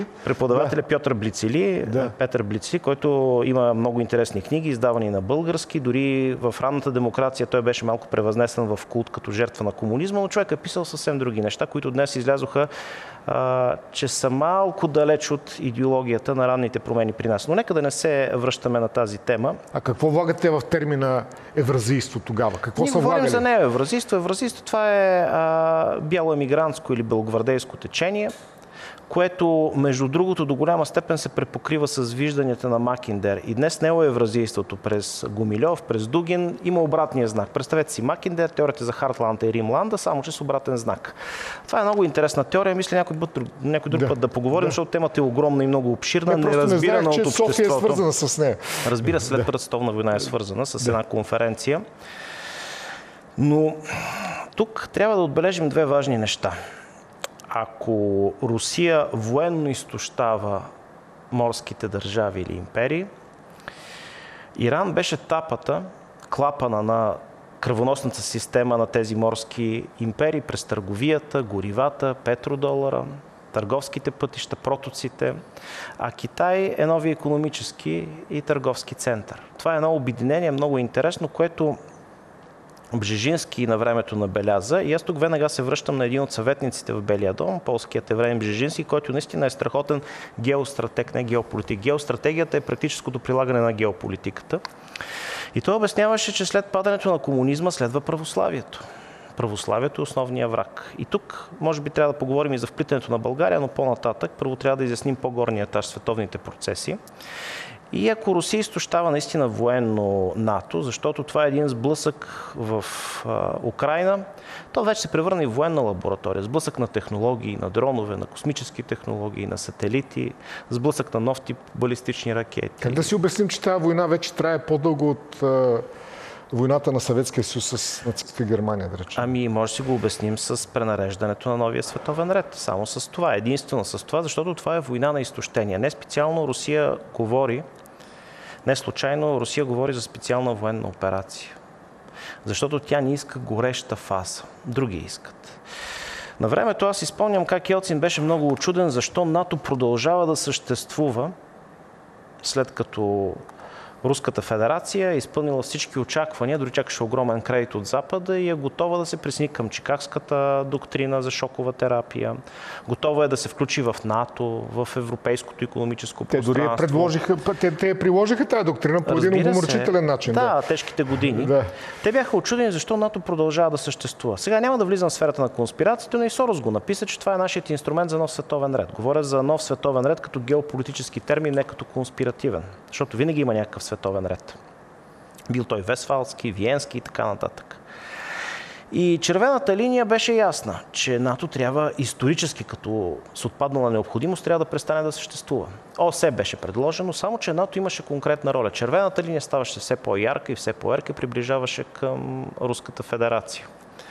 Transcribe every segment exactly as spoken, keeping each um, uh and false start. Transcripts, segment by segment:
Преподавателя да. Пьотър Блицели, да. Петър Блицели, който има много интересни книги, издавани на български. Дори в ранната демокрация той беше малко превъзнесен в култ като жертва на комунизма, но човек е писал съвсем други неща, които днес излязоха, а, че са малко далеч от идеологията на ранните промени при нас. Но нека да не се връщаме на тази тема. А какво влагате в термина евразийство тогава? Какво Ние са говорим влагали? за не евразийство. Евразийство това е а, бяло емигрантско или белогвардейско течение, което, между другото, до голяма степен се препокрива с вижданията на Макиндер. И днес неоевразийството през Гумилев, през Дугин има обратния знак. Представете си Макиндер, теорията за Хартланда и Римланда, само че с обратен знак. Това е много интересна теория. Мисля някой, път, някой друг да. път да поговорим, да. защото темата е огромна и много обширна, не, не разбирана не знаех, от че София обществото. е свързана с нея. Разбира се, след да. Първата световна война е свързана с да. една конференция. Но тук трябва да отбележим две важни неща. Ако Русия военно изтощава морските държави или империи, Иран беше тапата, клапана на кръвоносната система на тези морски империи през търговията, горивата, петродолара, търговските пътища, протоците, а Китай е нови икономически и търговски център. Това е едно обединение, много интересно, което Бжежински на времето набеляза. И аз тук веднага се връщам на един от съветниците в Белия дом, полският евреин Бжежински, който наистина е страхотен геостратег, не геополитик. Геостратегията е практическото прилагане на геополитиката. И той обясняваше, че след падането на комунизма следва православието. Православието е основния враг. И тук може би трябва да поговорим и за вплитането на България, но по-нататък. Първо трябва да изясним по-горния етаж, световните процеси. И ако Русия изтощава наистина военно НАТО, защото това е един сблъсък в а, Украйна, то вече се превърна и в военна лаборатория. Сблъсък на технологии, на дронове, на космически технологии, на сателити, сблъсък на нов тип балистични ракети. Как да си обясним, че тази война вече трае по-дълго от а, войната на Съветския съюз с нацистска Германия, да речем? Ами, може да си го обясним с пренареждането на новия световен ред. Само с това. Единствено с това, защото това е война на изтощение. Не специално Русия говори, не случайно Русия говори за специална военна операция. Защото тя не иска гореща фаза. Други искат. На времето аз изпомням как Елцин беше много учуден, защо НАТО продължава да съществува, след като Руската федерация е изпълнила всички очаквания, дори чакаше огромен кредит от Запада и е готова да се присъедини към Чикагската доктрина за шокова терапия. Готова е да се включи в НАТО, в европейското икономическо пространство. Те дори предложиха, те, те приложиха тази доктрина по един уморчителен начин. Да, да, тежките години. Да. Те бяха очудени защо НАТО продължава да съществува. Сега няма да влизам в сферата на конспирацията, но и Сорос го написа, че това е нашият инструмент за нов световен ред. Говоря за нов световен ред като геополитически термин, не като конспиративен. Защото винаги има някакъв световен ред. Бил той Вестфалски, Виенски и така нататък. И червената линия беше ясна, че НАТО трябва исторически, като с отпаднала необходимост, трябва да престане да съществува. ОСЕ беше предложено, само че НАТО имаше конкретна роля. Червената линия ставаше все по-ярка и все по-ярка и приближаваше към Руската федерация.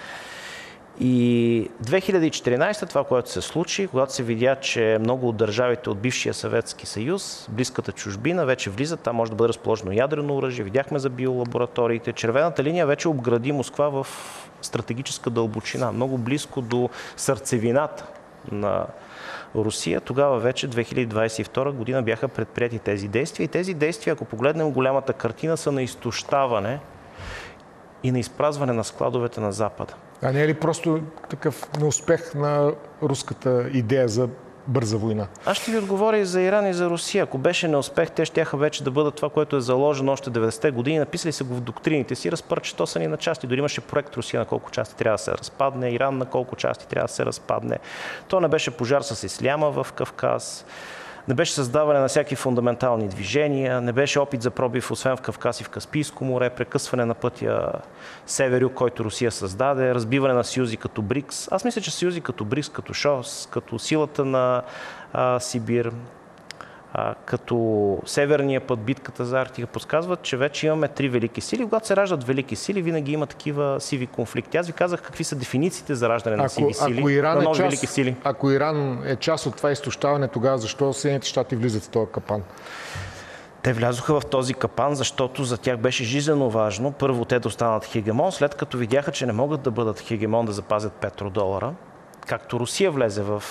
И две хиляди и четиринадесета това, което се случи, когато се видя, че много от държавите от бившия Съветски съюз, близката чужбина, вече влизат, там може да бъде разположено ядрено оръжие, видяхме за биолабораториите. Червената линия вече обгради Москва в стратегическа дълбочина, много близко до сърцевината на Русия. Тогава вече две хиляди двадесет и втора година бяха предприяти тези действия. И тези действия, ако погледнем голямата картина, са на изтощаване и на изпразване на складовете на Запада. А не е ли просто такъв неуспех на руската идея за бърза война? Аз ще ви отговоря и за Иран, и за Русия. Ако беше неуспех, те щяха вече да бъдат това, което е заложено още деветдесетте години. Написали се го в доктрините си, разпърчетосани на части. Дори имаше проект Русия на колко части трябва да се разпадне, Иран на колко части трябва да се разпадне. То не беше пожар с исляма в Кавказ. Не беше създаване на всякакви фундаментални движения, не беше опит за пробив, освен в Кавказ и в Каспийско море, прекъсване на пътя север-юг, който Русия създаде, разбиване на съюзи като БРИКС. Аз мисля, че съюзи като БРИКС, като ШОС, като силата на а, Сибир, а, като Северния път, битката за Арктика, подсказват, че вече имаме три велики сили. Когато се раждат велики сили, винаги има такива сиви конфликти. Аз ви казах какви са дефинициите за раждане на ако, сиви сили, ако Иран на е нови част, велики сили. Ако Иран е част от това изтощаване, тогава защо Съединените щати влизат в този капан? Те влязоха в този капан, защото за тях беше жизнено важно първо те да останат хегемон, след като видяха, че не могат да бъдат хегемон да запазят петродолара, както Русия влезе в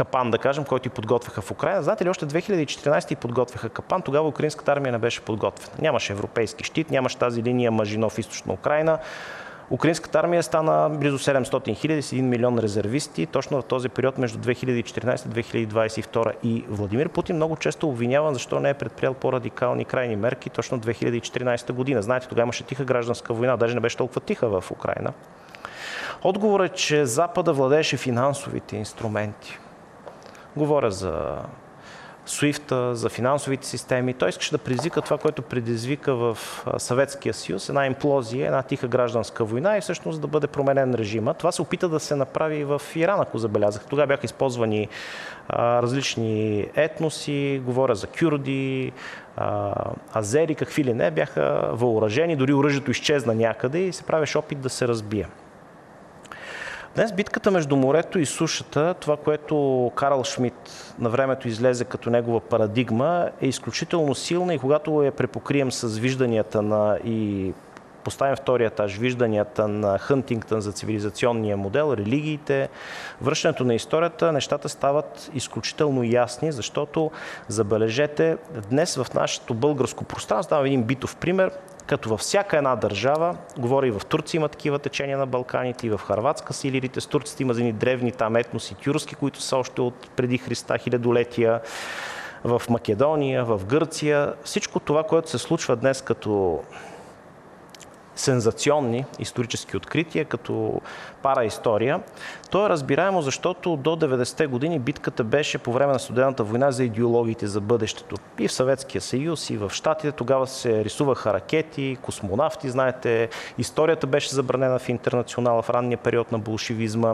Капан, да кажем, който и подготвяха в Украйна. Знаете ли, още две хиляди и четиринадесета и подготвяха Капан, тогава украинската армия не беше подготвена. Нямаше европейски щит, нямаше тази линия Мажинов, източна Украйна. Украинската армия стана близо седемстотин хиляди с един милион резервисти точно в този период между две хиляди и четиринадесета и две хиляди двадесет и втора. И Владимир Путин много често обвинява защо не е предприел по-радикални крайни мерки точно две хиляди и четиринадесета година. Знаете, тогава имаше тиха гражданска война, даже не беше толкова тиха в Украйна. Отговорът е, че Запада владееше финансовите инструменти. Говоря за суифта, за финансовите системи. Той искаше да предизвика това, което предизвика в Съветския съюз, една имплозия, една тиха гражданска война и всъщност да бъде променен режима. Това се опита да се направи и в Иран, ако забелязах. Тогава бяха използвани а, различни етноси, говоря за кюрди, а, азери, какви ли не, бяха въоръжени, дори оръжието изчезна някъде и се правеше опит да се разбие. Днес битката между морето и сушата, това, което Карл Шмидт на времето излезе като негова парадигма, е изключително силна и когато я препокрием с вижданията на и поставим втория етаж, вижданията на Хънтингтън за цивилизационния модел, религиите, връщането на историята, нещата стават изключително ясни, защото, забележете, днес в нашето българско пространство, давам един битов пример, като във всяка една държава, говоря и в Турция има такива течения на Балканите, и в Хърватска с илирите, с турците има едни древни там етноси тюрски, които са още от преди Христа хилядолетия, в Македония, в Гърция. Всичко това, което се случва днес като сензационни исторически открития, като параистория, то е разбираемо, защото до деветдесетте години битката беше по време на Студената война за идеологиите за бъдещето. И в Съветския съюз, и в Щатите тогава се рисуваха ракети, космонавти, знаете, историята беше забранена в Интернационала в ранния период на болшевизма.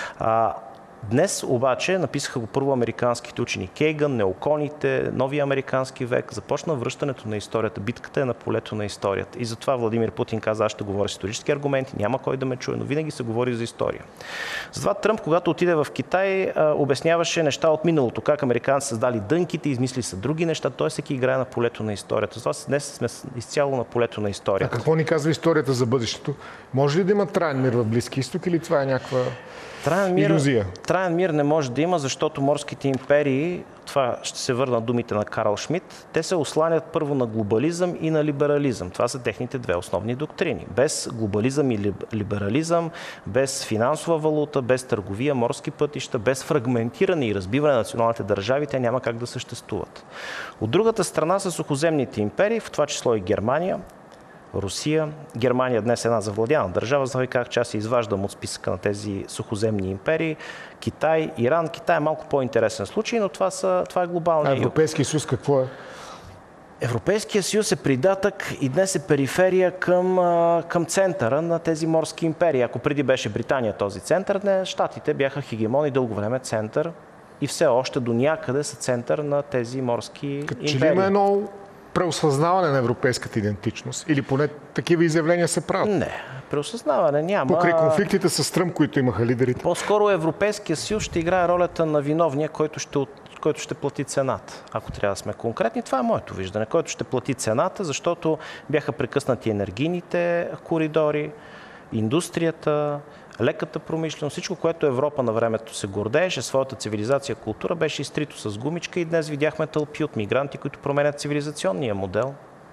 Днес обаче, написаха го първо американските учени Кейгън, неоконите, новия американски век, започна връщането на историята. Битката е на полето на историята. И затова Владимир Путин каза, аз ще говоря с исторически аргументи, няма кой да ме чуе, но винаги се говори за история. Затова Тръмп, когато отиде в Китай, обясняваше неща от миналото, как американци създали дънките, измисли са други неща, той всеки играе на полето на историята. Затова днес сме изцяло на полето на историята. А какво ни казва историята за бъдещето? Може ли да има траен мир в Близки изток или това е някаква Траен мир, илюзия? Траен мир не може да има, защото морските империи, това ще се върна думите на Карл Шмидт, те се осланят първо на глобализъм и на либерализъм. Това са техните две основни доктрини. Без глобализъм и либерализъм, без финансова валута, без търговия, морски пътища, без фрагментиране и разбиване на националните държави, те няма как да съществуват. От другата страна са сухоземните империи, в това число и Германия, Русия. Германия днес е една завладяна държава, за да ви казах, че аз се изваждам от списъка на тези сухоземни империи. Китай, Иран. Китай е малко по-интересен случай, но това, са, това е глобалния юг. А Европейския съюз какво е? Европейския съюз е придатък и днес е периферия към, към центъра на тези морски империи. Ако преди беше Британия този център, днес Щатите бяха хегемони дълго време център и все още до някъде са център на тези морски Като империи. че ли има едно преосъзнаване на европейската идентичност? Или поне такива изявления се правят? Не, преосъзнаване няма. Покрай конфликтите с Тръмп, които имаха лидерите. По-скоро Европейския съюз ще играе ролята на виновния, който ще, който ще плати цената. Ако трябва да сме конкретни, това е моето виждане. Който ще плати цената, защото бяха прекъснати енергийните коридори, индустрията, леката промишленост, всичко, което Европа на времето се гордееше, своята цивилизация, култура, беше изтрито с гумичка и днес видяхме тълпи от мигранти, които променят цивилизационния модел.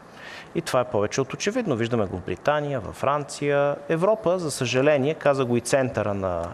И това е повече от очевидно. Виждаме го в Британия, във Франция. Европа, за съжаление, каза го и центъра на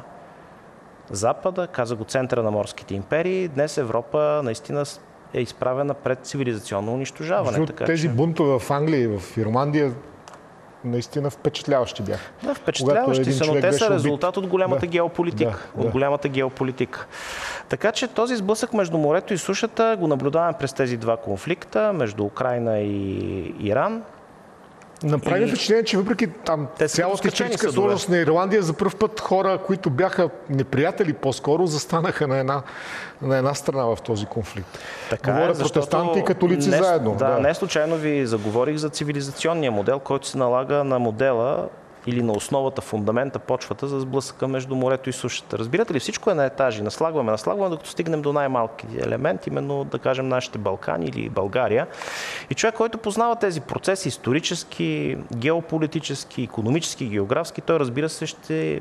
Запада, каза го центъра на морските империи. Днес Европа наистина е изправена пред цивилизационно унищожаване. Така, тези че... бунтове в Англия и в Ирландия наистина впечатляващи бяха. Да, впечатляващи са, но те са резултат от голямата да, геополитика. Да, от да. голямата геополитика. Така че този сблъсък между морето и сушата го наблюдаваме през тези два конфликта, между Украйна и Иран. Направи и... впечатление, че въпреки там цялата историческа сложност на Ирландия, за първ път хора, които бяха неприятели по-скоро, застанаха на една, на една страна в този конфликт. Така Говоря е, протестанти и католици не, заедно. Да, да, не случайно ви заговорих за цивилизационния модел, който се налага на модела или на основата, фундамента, почвата за сблъсъка между морето и сушата. Разбирате ли, всичко е на етажи. Наслагваме, наслагваме, докато стигнем до най-малки елемент, именно, да кажем, нашите Балкани или България. И човек, който познава тези процеси исторически, геополитически, икономически, географски, той, разбира се, ще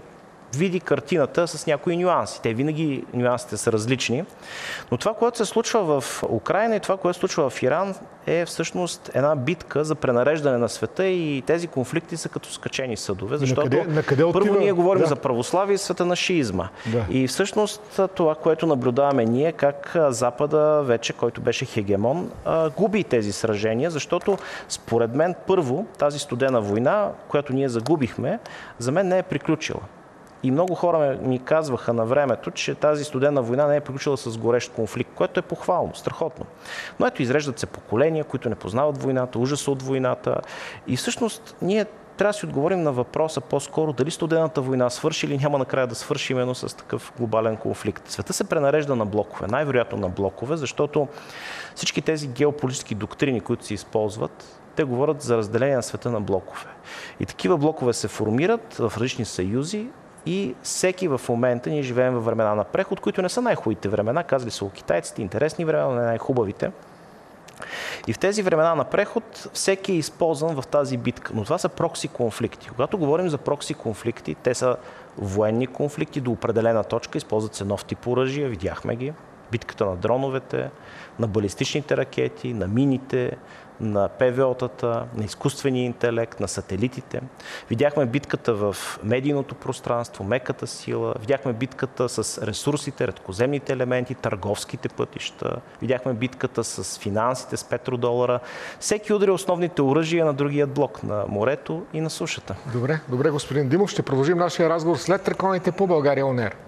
види картината с някои нюанси. Те винаги нюансите са различни. Но това, което се случва в Украйна и това, което се случва в Иран, е всъщност една битка за пренареждане на света и тези конфликти са като скачени съдове, защото на къде, на къде отива? Първо ние говорим да. за православие и света на шиизма. Да. И всъщност това, което наблюдаваме ние, как Запада вече, който беше хегемон, губи тези сражения, защото според мен първо тази студена война, която ние загубихме, за мен не е приключила. И много хора ми казваха на времето, че тази студена война не е приключила с горещ конфликт, което е похвално, страхотно. Но ето, изреждат се поколения, които не познават войната, ужаса от войната. И всъщност ние трябва да си отговорим на въпроса по-скоро дали студената война свърши или няма накрая да свърши именно с такъв глобален конфликт. Света се пренарежда на блокове, най-вероятно на блокове, защото всички тези геополитически доктрини, които се използват, те говорят за разделение на света на блокове. И такива блокове се формират в различни съюзи, и всеки в момента, ние живеем във времена на преход, които не са най-хубавите времена, казали са китайците, интересни времена, не най-хубавите. И в тези времена на преход всеки е използван в тази битка. Но това са прокси конфликти. Когато говорим за прокси конфликти, те са военни конфликти до определена точка, използват се нов тип оръжия, видяхме ги. Битката на дроновете, на балистичните ракети, на мините, на ПВО-тата, на изкуствения интелект, на сателитите. Видяхме битката в медийното пространство, меката сила, видяхме битката с ресурсите, редкоземните елементи, търговските пътища, видяхме битката с финансите, с петродолара. Всеки удари основните оръжия на другия блок, на морето и на сушата. Добре, добре, господин Димов. Ще продължим нашия разговор след рекламите по България Он Ер.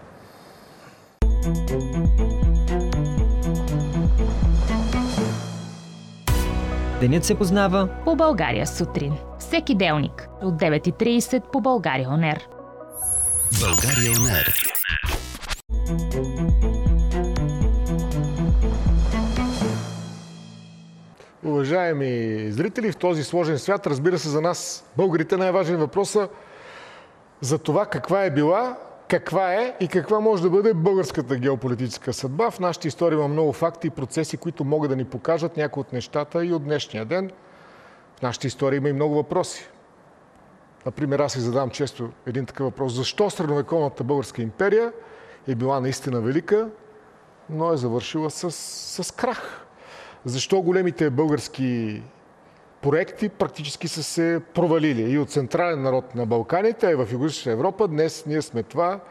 Денят се познава по България сутрин. Всеки делник от девет и трийсет по България Он Ер. България Он Ер. Уважаеми зрители, в този сложен свят, разбира се, за нас, българите, най-важен въпрос е за това каква е била, каква е и каква може да бъде българската геополитическа съдба. В нашата история има много факти и процеси, които могат да ни покажат някои от нещата и от днешния ден. В нашата история има и много въпроси. Например, аз си задавам често един такъв въпрос. Защо средновековната българска империя е била наистина велика, но е завършила с, с крах? Защо големите български проекти практически са се провалили и от централен народ на Балканите, а и в Югоизточна Европа днес ние сме това,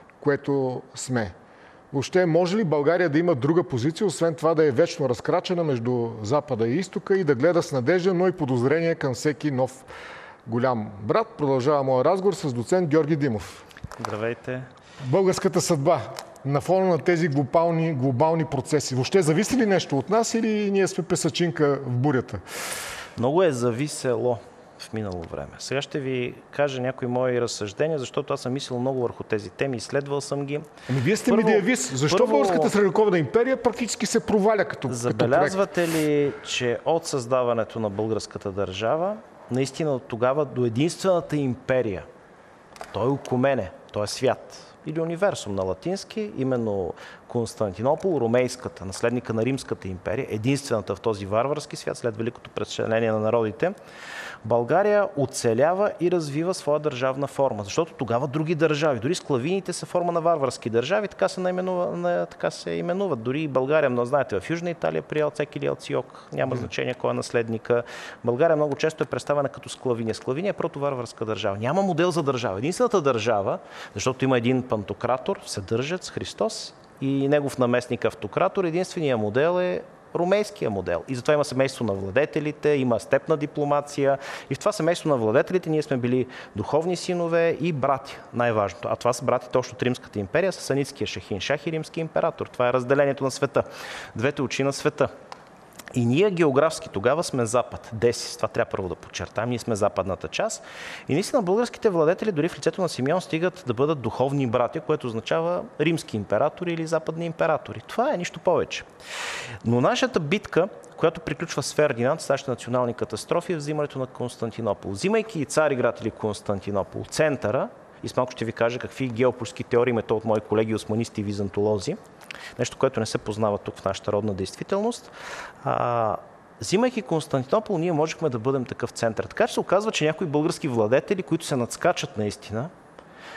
което сме. Въобще, може ли България да има друга позиция, освен това да е вечно разкрачена между Запада и Изтока и да гледа с надежда, но и подозрение към всеки нов голям брат? Продължава моя разговор с доцент Георги Димов. Здравейте. Българската съдба на фона на тези глобални, глобални процеси. Въобще зависи ли нещо от нас или ние сме песачинка в бурята? Много е зависело в минало време. Сега ще ви кажа някои мои разсъждения, защото аз съм мислил много върху тези теми, изследвал съм ги. Ами вие сте медиавист. Защо първо, българската средновековна империя практически се проваля като, забелязвате като проект? ли, че от създаването на българската държава, наистина от тогава до единствената империя, той е Окумене, той е свят, или универсум на латински, именно Константинопол, ромейската, наследника на Римската империя, единствената в този варварски свят, след великото преселение на народите, България оцелява и развива своя държавна форма, защото тогава други държави, дори склавините са форма на варварски държави, така се, наименува, така се именуват. Дори и България, но знаете, в Южна Италия при Алцек или Алциок, няма mm. значение кой е наследника. България много често е представена като склавиния. Склавиния е протоварварска държава. Няма модел за държава. Единствената държава, защото има един пантократор, вседържец, Христос, и негов наместник автократор, единствения модел е ромейския модел. И затова има семейство на владетелите, има степна дипломация. И в това семейство на владетелите ние сме били духовни синове и брати, най-важното. А това са братите още от Римската империя, с Санитския шахин шах и римски император. Това е разделението на света. Двете очи на света. И ние географски тогава сме Запад. Десис, това трябва първо да подчертаем. Ние сме западната част. И наистина българските владетели дори в лицето на Симеон стигат да бъдат духовни братя, което означава римски императори или западни императори. Това е нищо повече. Но нашата битка, която приключва с Фердинанд, с нашите национални катастрофи, е взимането на Константинопол. Взимайки Цариград или Константинопол, центъра, и с малко ще ви кажа какви геополитически теории има то от мои колеги османисти и византолози, нещо, което не се познава тук в нашата родна действителност. А, взимайки Константинопол, ние можехме да бъдем такъв център. Така че се оказва, че някои български владетели, които се надскачат наистина,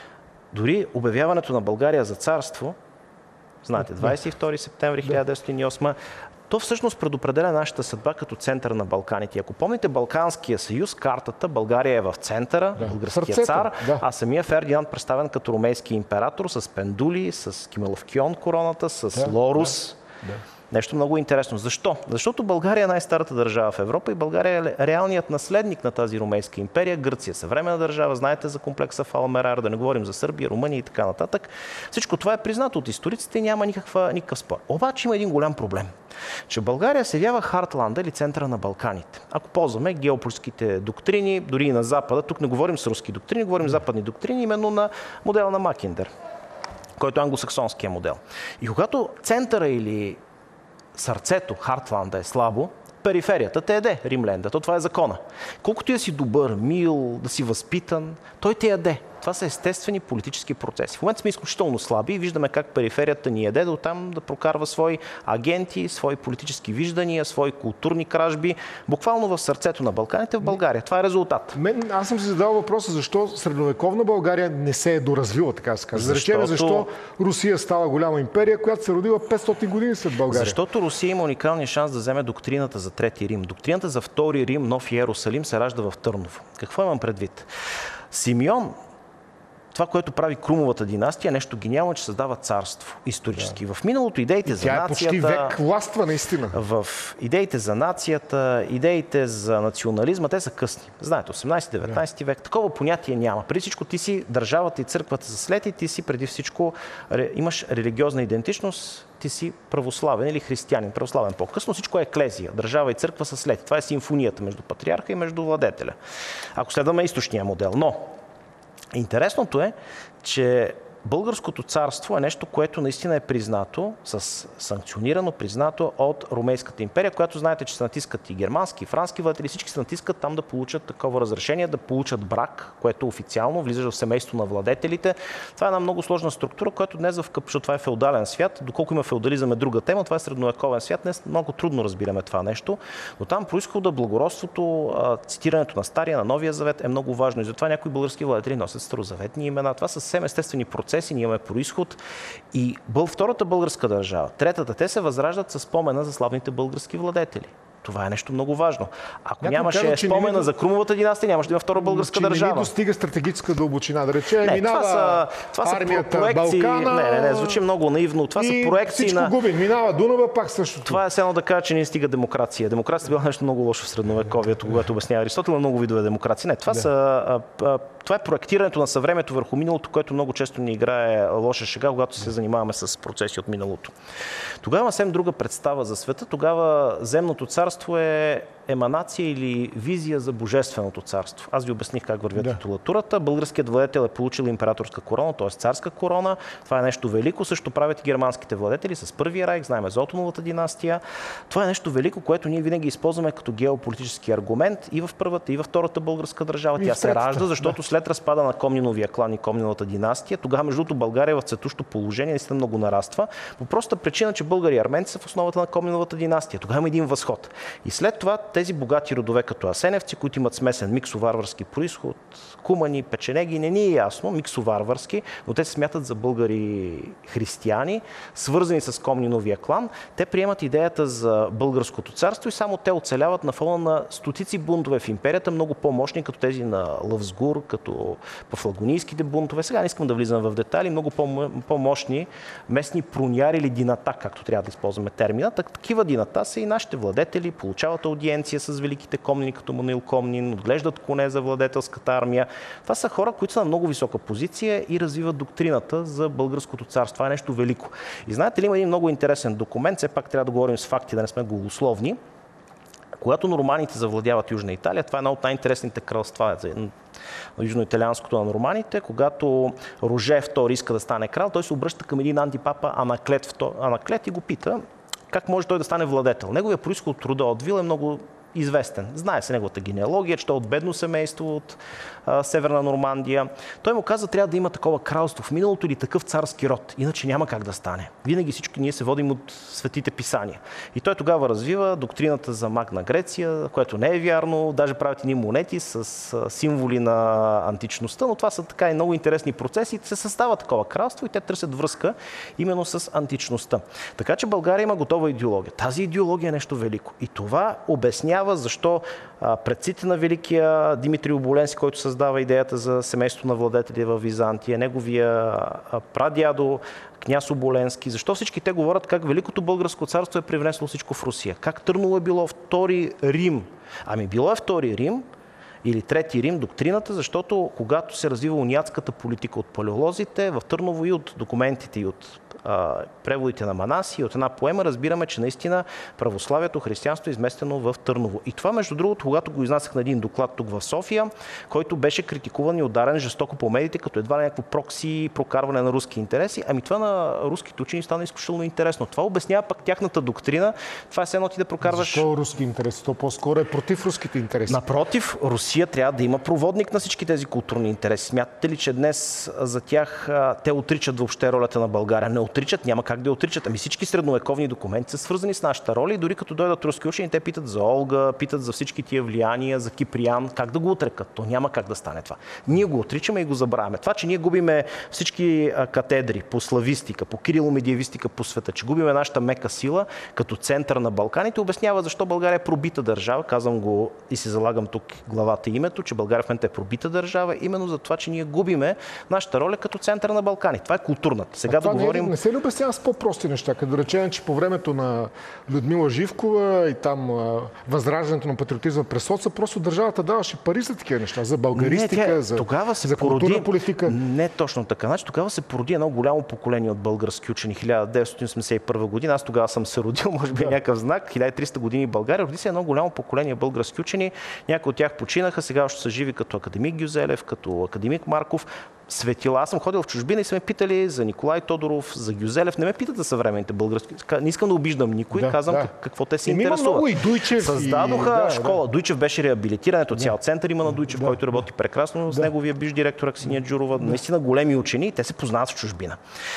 Дори обявяването на България за царство, знаете, двадесет и втори септември хиляда деветстотин и осма, то всъщност предопределя нашата съдба като център на Балканите. Ако помните Балканския съюз, картата, България е в центъра, да. Българския цар, да. А самия Фердинанд представен като ромейски император с пендули, с кимеловкион короната, с да, лорус. Да, да. Нещо много интересно. Защо? Защото България е най-старата държава в Европа и България е реалният наследник на тази ромейска империя. Гърция, съвременна държава, знаете за комплекса Фалмерар, да не говорим за Сърбия, Румъния и така нататък. Всичко това е признато от историците и няма никаква, никакъв спор. Обаче има един голям проблем, че България се явява Хартланда или центъра на Балканите. Ако ползваме геополитическите доктрини, дори и на Запада, тук не говорим с руски доктрини, говорим западни доктрини, именно на модела на Макиндер, който е англосаксонския модел. И когато центъра или сърцето, Хартланда е слабо, периферията те яде римленда. То това е закона. Колкото и да си добър, мил, да си възпитан, той те яде. Това са естествени политически процеси. В момента сме изключително слаби и виждаме как периферията ни яде, да оттам да прокарва свои агенти, свои политически виждания, свои културни кражби, буквално в сърцето на Балканите в България. Това е резултат. Мен, аз съм си задал въпроса, защо средновековна България не се е доразвила, така се казва. Защото... защо Русия стала голяма империя, която се родила петстотин години след България? Защото Русия има уникалния шанс да вземе доктрината за Трети Рим. Доктрината за Втори Рим, Нов Йерусалим, се ражда в Търново. Какво имам предвид? Симеон, това, което прави Крумовата династия, е нещо гениално, че създава царство исторически. Да. В миналото идеите и за нацията... Тя е почти век властва, наистина. В идеите за нацията, идеите за национализма, те са късни. Знаете, осемнадесети-деветнадесети век, такова понятие няма. Преди всичко ти си държавата и църквата за след и ти си преди всичко имаш религиозна идентичност, ти си православен или християнин. Православен по-късно, всичко е еклезия. Държава и църква са след. Това е симфонията между патриарха и между владетеля. Ако следваме източния модел. Но интересното е, че Българското царство е нещо, което наистина е признато, с санкционирано, признато от Ромейската империя, която знаете, че се натискат и германски, и франски владетели, всички се натискат там да получат такова разрешение, да получат брак, което официално влиза в семейство на владетелите. Това е една много сложна структура, която днес в къпшо, това е феодален свят. Доколко има феодализъм е друга тема, това е средновековен свят. Днес много трудно разбираме това нещо, но там произхода, благородството, цитирането на Стария, на Новия завет е много важно и затова някои български владетели носят старозаветни имена. Това са съвсем естествени процеси. Ние имаме произход и бъл втората българска държава. Третата, те се възраждат със спомена за славните български владетели. Това е нещо много важно. Ако Някой нямаше казва, спомена ни... за Крумовата династия, нямаше да има втора българска че държава. Не ни достига стратегическа дълбочина. Да рече, не, минава това са, това са армията, проекции. Балкана... Не, не, не, звучи много наивно. Това са проекции всичко на... губи. Минава Дунава, пак същото. Това е все едно да кажа, че не стига демокрация. Демокрацията била нещо много лошо в средновековието, когато обяснява Аристотел, много видове демокрация. Не, това, да. са, а, а, това е проектирането на съвремето върху миналото, което много често ни играе лоша шега, когато се занимаваме с процеси от миналото. Тогава има съвсем друга представа за света. Тогава земното царство е еманация или визия за божественото царство. Аз ви обясних как върви да. титулатурата. Българският владетел е получил императорска корона, т.е. царска корона. Това е нещо велико. Също правят и германските владетели с Първия райх, знаем за Отоновата династия. Това е нещо велико, което ние винаги използваме като геополитически аргумент и в първата, и във втората българска държава. Тя се ражда, защото да. след разпада на Комниновия клан и Комниновата династия, тогава между другото България в цветущо положение наистина много нараства. По проста причина, че българи и арменци са в основата на Комниновата династия. Тогава има един възход. И след това тези богати родове като асеневци, които имат смесен миксоварварски произход, кумани, печенеги, не ни е ясно, миксоварварски, но те се смятат за българи християни, свързани с Комниновия клан. Те приемат идеята за българското царство и само те оцеляват на фона на стотици бунтове в империята, много по-мощни, като тези на Лъвсгур, като пафлагонийските бунтове. Сега не искам да влизам в детайли, много по-мощни местни проняри или дината, както трябва да използваме термина. Такива дината са и нашите владетели, получават аудиенция с великите комнини, като Мануил Комнин, отглеждат коне за владетелската армия. Това са хора, които са на много висока позиция и развиват доктрината за българското царство. Това е нещо велико. И знаете ли, има един много интересен документ, все пак трябва да говорим с факти, да не сме голословни. Когато норманите завладяват Южна Италия, това е една от най-интересните кралства на южноиталианското на норманите. Когато Роже втори иска да стане крал, той се обръща към един антипапа Анаклет, Анаклет и го пита как може той да стане владетел. Неговия произход от рода от Вил е много известен. Знае се неговата генеалогия, че той е от бедно семейство от а, Северна Нормандия. Той му каза, трябва да има такова кралство в миналото или такъв царски род, иначе няма как да стане. Винаги всички ние се водим от светите писания. И той тогава развива доктрината за Магна Греция, което не е вярно, даже правят едни монети с а, символи на античността, но това са така и много интересни процеси. Се създава такова кралство и те търсят връзка именно с античността. Така че България има готова идеология. Тази идеология е нещо велико. И това обяснява защо предците на великия Димитрий Оболенски, който създава идеята за семейство на владетели в Византия, неговия прадядо княз Оболенски, защо всички те говорят как Великото българско царство е привнесло всичко в Русия. Как Търново е било втори Рим. Ами било е втори Рим или трети Рим, доктрината, защото когато се развива униатската политика от палеолозите, в Търново и от документите и от а, преводите на Манаси, от една поема разбираме, че наистина православието, християнство е изместено в Търново. И това, между другото, когато го изнасях на един доклад тук в София, който беше критикуван и ударен жестоко по медиите, като едва ли някакво прокси, прокарване на руски интереси, ами това на руските учени стана изключително интересно. Това обяснява пък тяхната доктрина. Това е все едно ти да прокарваш... Защо руски интереси? То по-скоро е против руските интереси. Напротив, Русия трябва да има проводник на всички тези културни интереси. Смятате ли, че днес за тях те отричат въобще ролята на България? Не отричат, няма как да я отричат. Ами всички средновековни документи са свързани с нашата роля и дори като дойдат руски учени, те питат за Олга, питат за всички тия влияния, за Киприян, как да го отрекат. То няма как да стане това. Ние го отричаме и го забравяме. Това, че ние губиме всички катедри по славистика, по кириломедиевистика по света, че губиме нашата мека сила като център на Балканите, обяснява защо България е пробита държава. Казвам го и си залагам тук главата и името, че България в момента е пробита държава, именно за това, че ние губиме нашата роля като център на Балкани. Това е културната. Сега да говорим... Не, не се ли обяснява с по-прости неща? Като речем, че по времето на Людмила Живкова и там а, възраждането на патриотизма през соца, просто държавата даваше пари за такива неща, за българистика, не, тя, за, тогава се за културна породи... политика. Не точно така. Значи, тогава се породи едно голямо поколение от български учени. хиляда деветстотин осемдесет и първа година. Аз тогава съм се родил, може би да. Някакъв знак. хиляда и триста години България. Роди се едно голямо поколение български учени. Някои от тях починаха, сега още са живи като академик Гюзелев, като академик Марков. Светила. Аз съм ходил в чужбина и са ме питали за Николай Тодоров, за Гюзелев. Не ме питат за съвременните български. Не искам да обиждам никой, да, казвам да. какво те се интересуват. Много и Дуйчев. Създадоха и... школа. Да. Дуйчев беше реабилитиран. Ето цял център има на Дуйчев, да. който работи прекрасно да. с неговия биш директор Аксиния Джурова. Да. Наистина големи учени, те се познават в чужбина.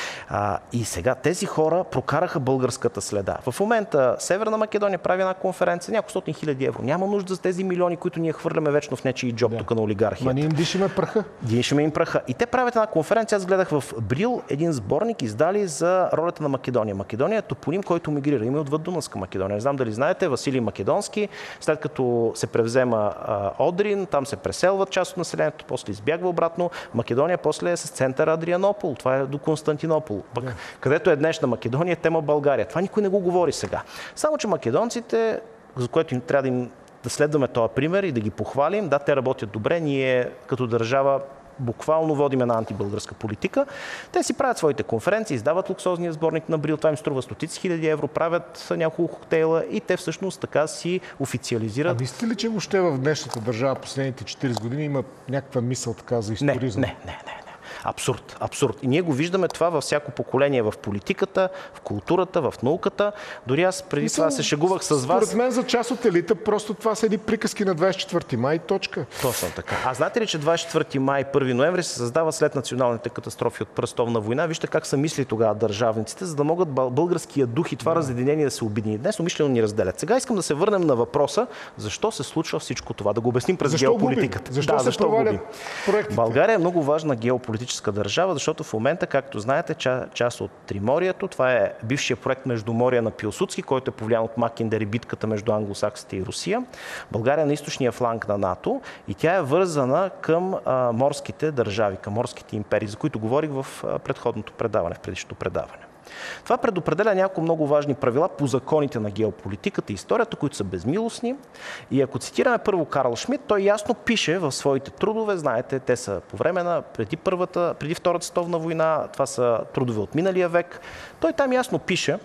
А, и сега тези хора прокараха българската следа. В момента Северна Македония прави една конференция, няколко стотин хиляди евро. Няма нужда за тези милиони, които ние хвърляме вечно в нечии джоб да. тук на олигархията. Ма ние им дишаме праха. Дишаме им праха. И те правят една конференция. Аз гледах в Брил един сборник, издали за ролята на Македония. Македония е топоним, който мигрира. Има и отвъд Дунавска Македония. Не знам дали знаете, Василий Македонски, след като се превзема а, Одрин, там се преселват част от населението, после избягва обратно. Македония после е с център Адрианопол. Това е до Константинопол. Пък, yeah. където е днешна Македония, тема България. Това никой не го говори сега. Само, че македонците, за което им трябва да, им, да следваме този пример и да ги похвалим, да, те работят добре, ние като държава буквално водим една антибългарска политика. Те си правят своите конференции, издават луксозния сборник на Брил, това им струва стотици хиляди евро, правят няколко коктейла и те всъщност така си официализират. А мислите ли, че въобще в днешната държава последните четирийсет години има някаква мисъл така за историзъм? Не, не, не, не. Абсурд, абсурд. И ние го виждаме това във всяко поколение, в политиката, в културата, в науката. Дори аз преди Мисъл, това се шегувах с вас. Според мен за част от елита просто това са едни приказки на двадесет и четвърти май, точка. Точно така. А знаете ли, че двадесет и четвърти май, първи ноември се създава след националните катастрофи от Пръстовна война? Вижте как са мисли тогава държавниците, за да могат българския дух и това да. разединение да се обедини. Днес умишлено ни разделят. Сега искам да се върнем на въпроса, защо се случва всичко това. Да го обясним през защо геополитиката. Защо да, се защо провалят проектите? България е много важна геополитическа държава, защото в момента, както знаете, част от Триморието, това е бившия проект Междуморие на Пилсудски, който е повлиян от Макиндер и битката между англосаксите и Русия. България е на източния фланг на НАТО и тя е вързана към а, морските държави, към морските империи, за които говорих в а, предходното предаване, в предишното предаване. Това предопределя няколко много важни правила по законите на геополитиката и историята, които са безмилостни. И ако цитираме първо Карл Шмидт, той ясно пише в своите трудове, знаете, те са по време на преди, първата, преди Втората световна война, това са трудове от миналия век. Той там ясно пише,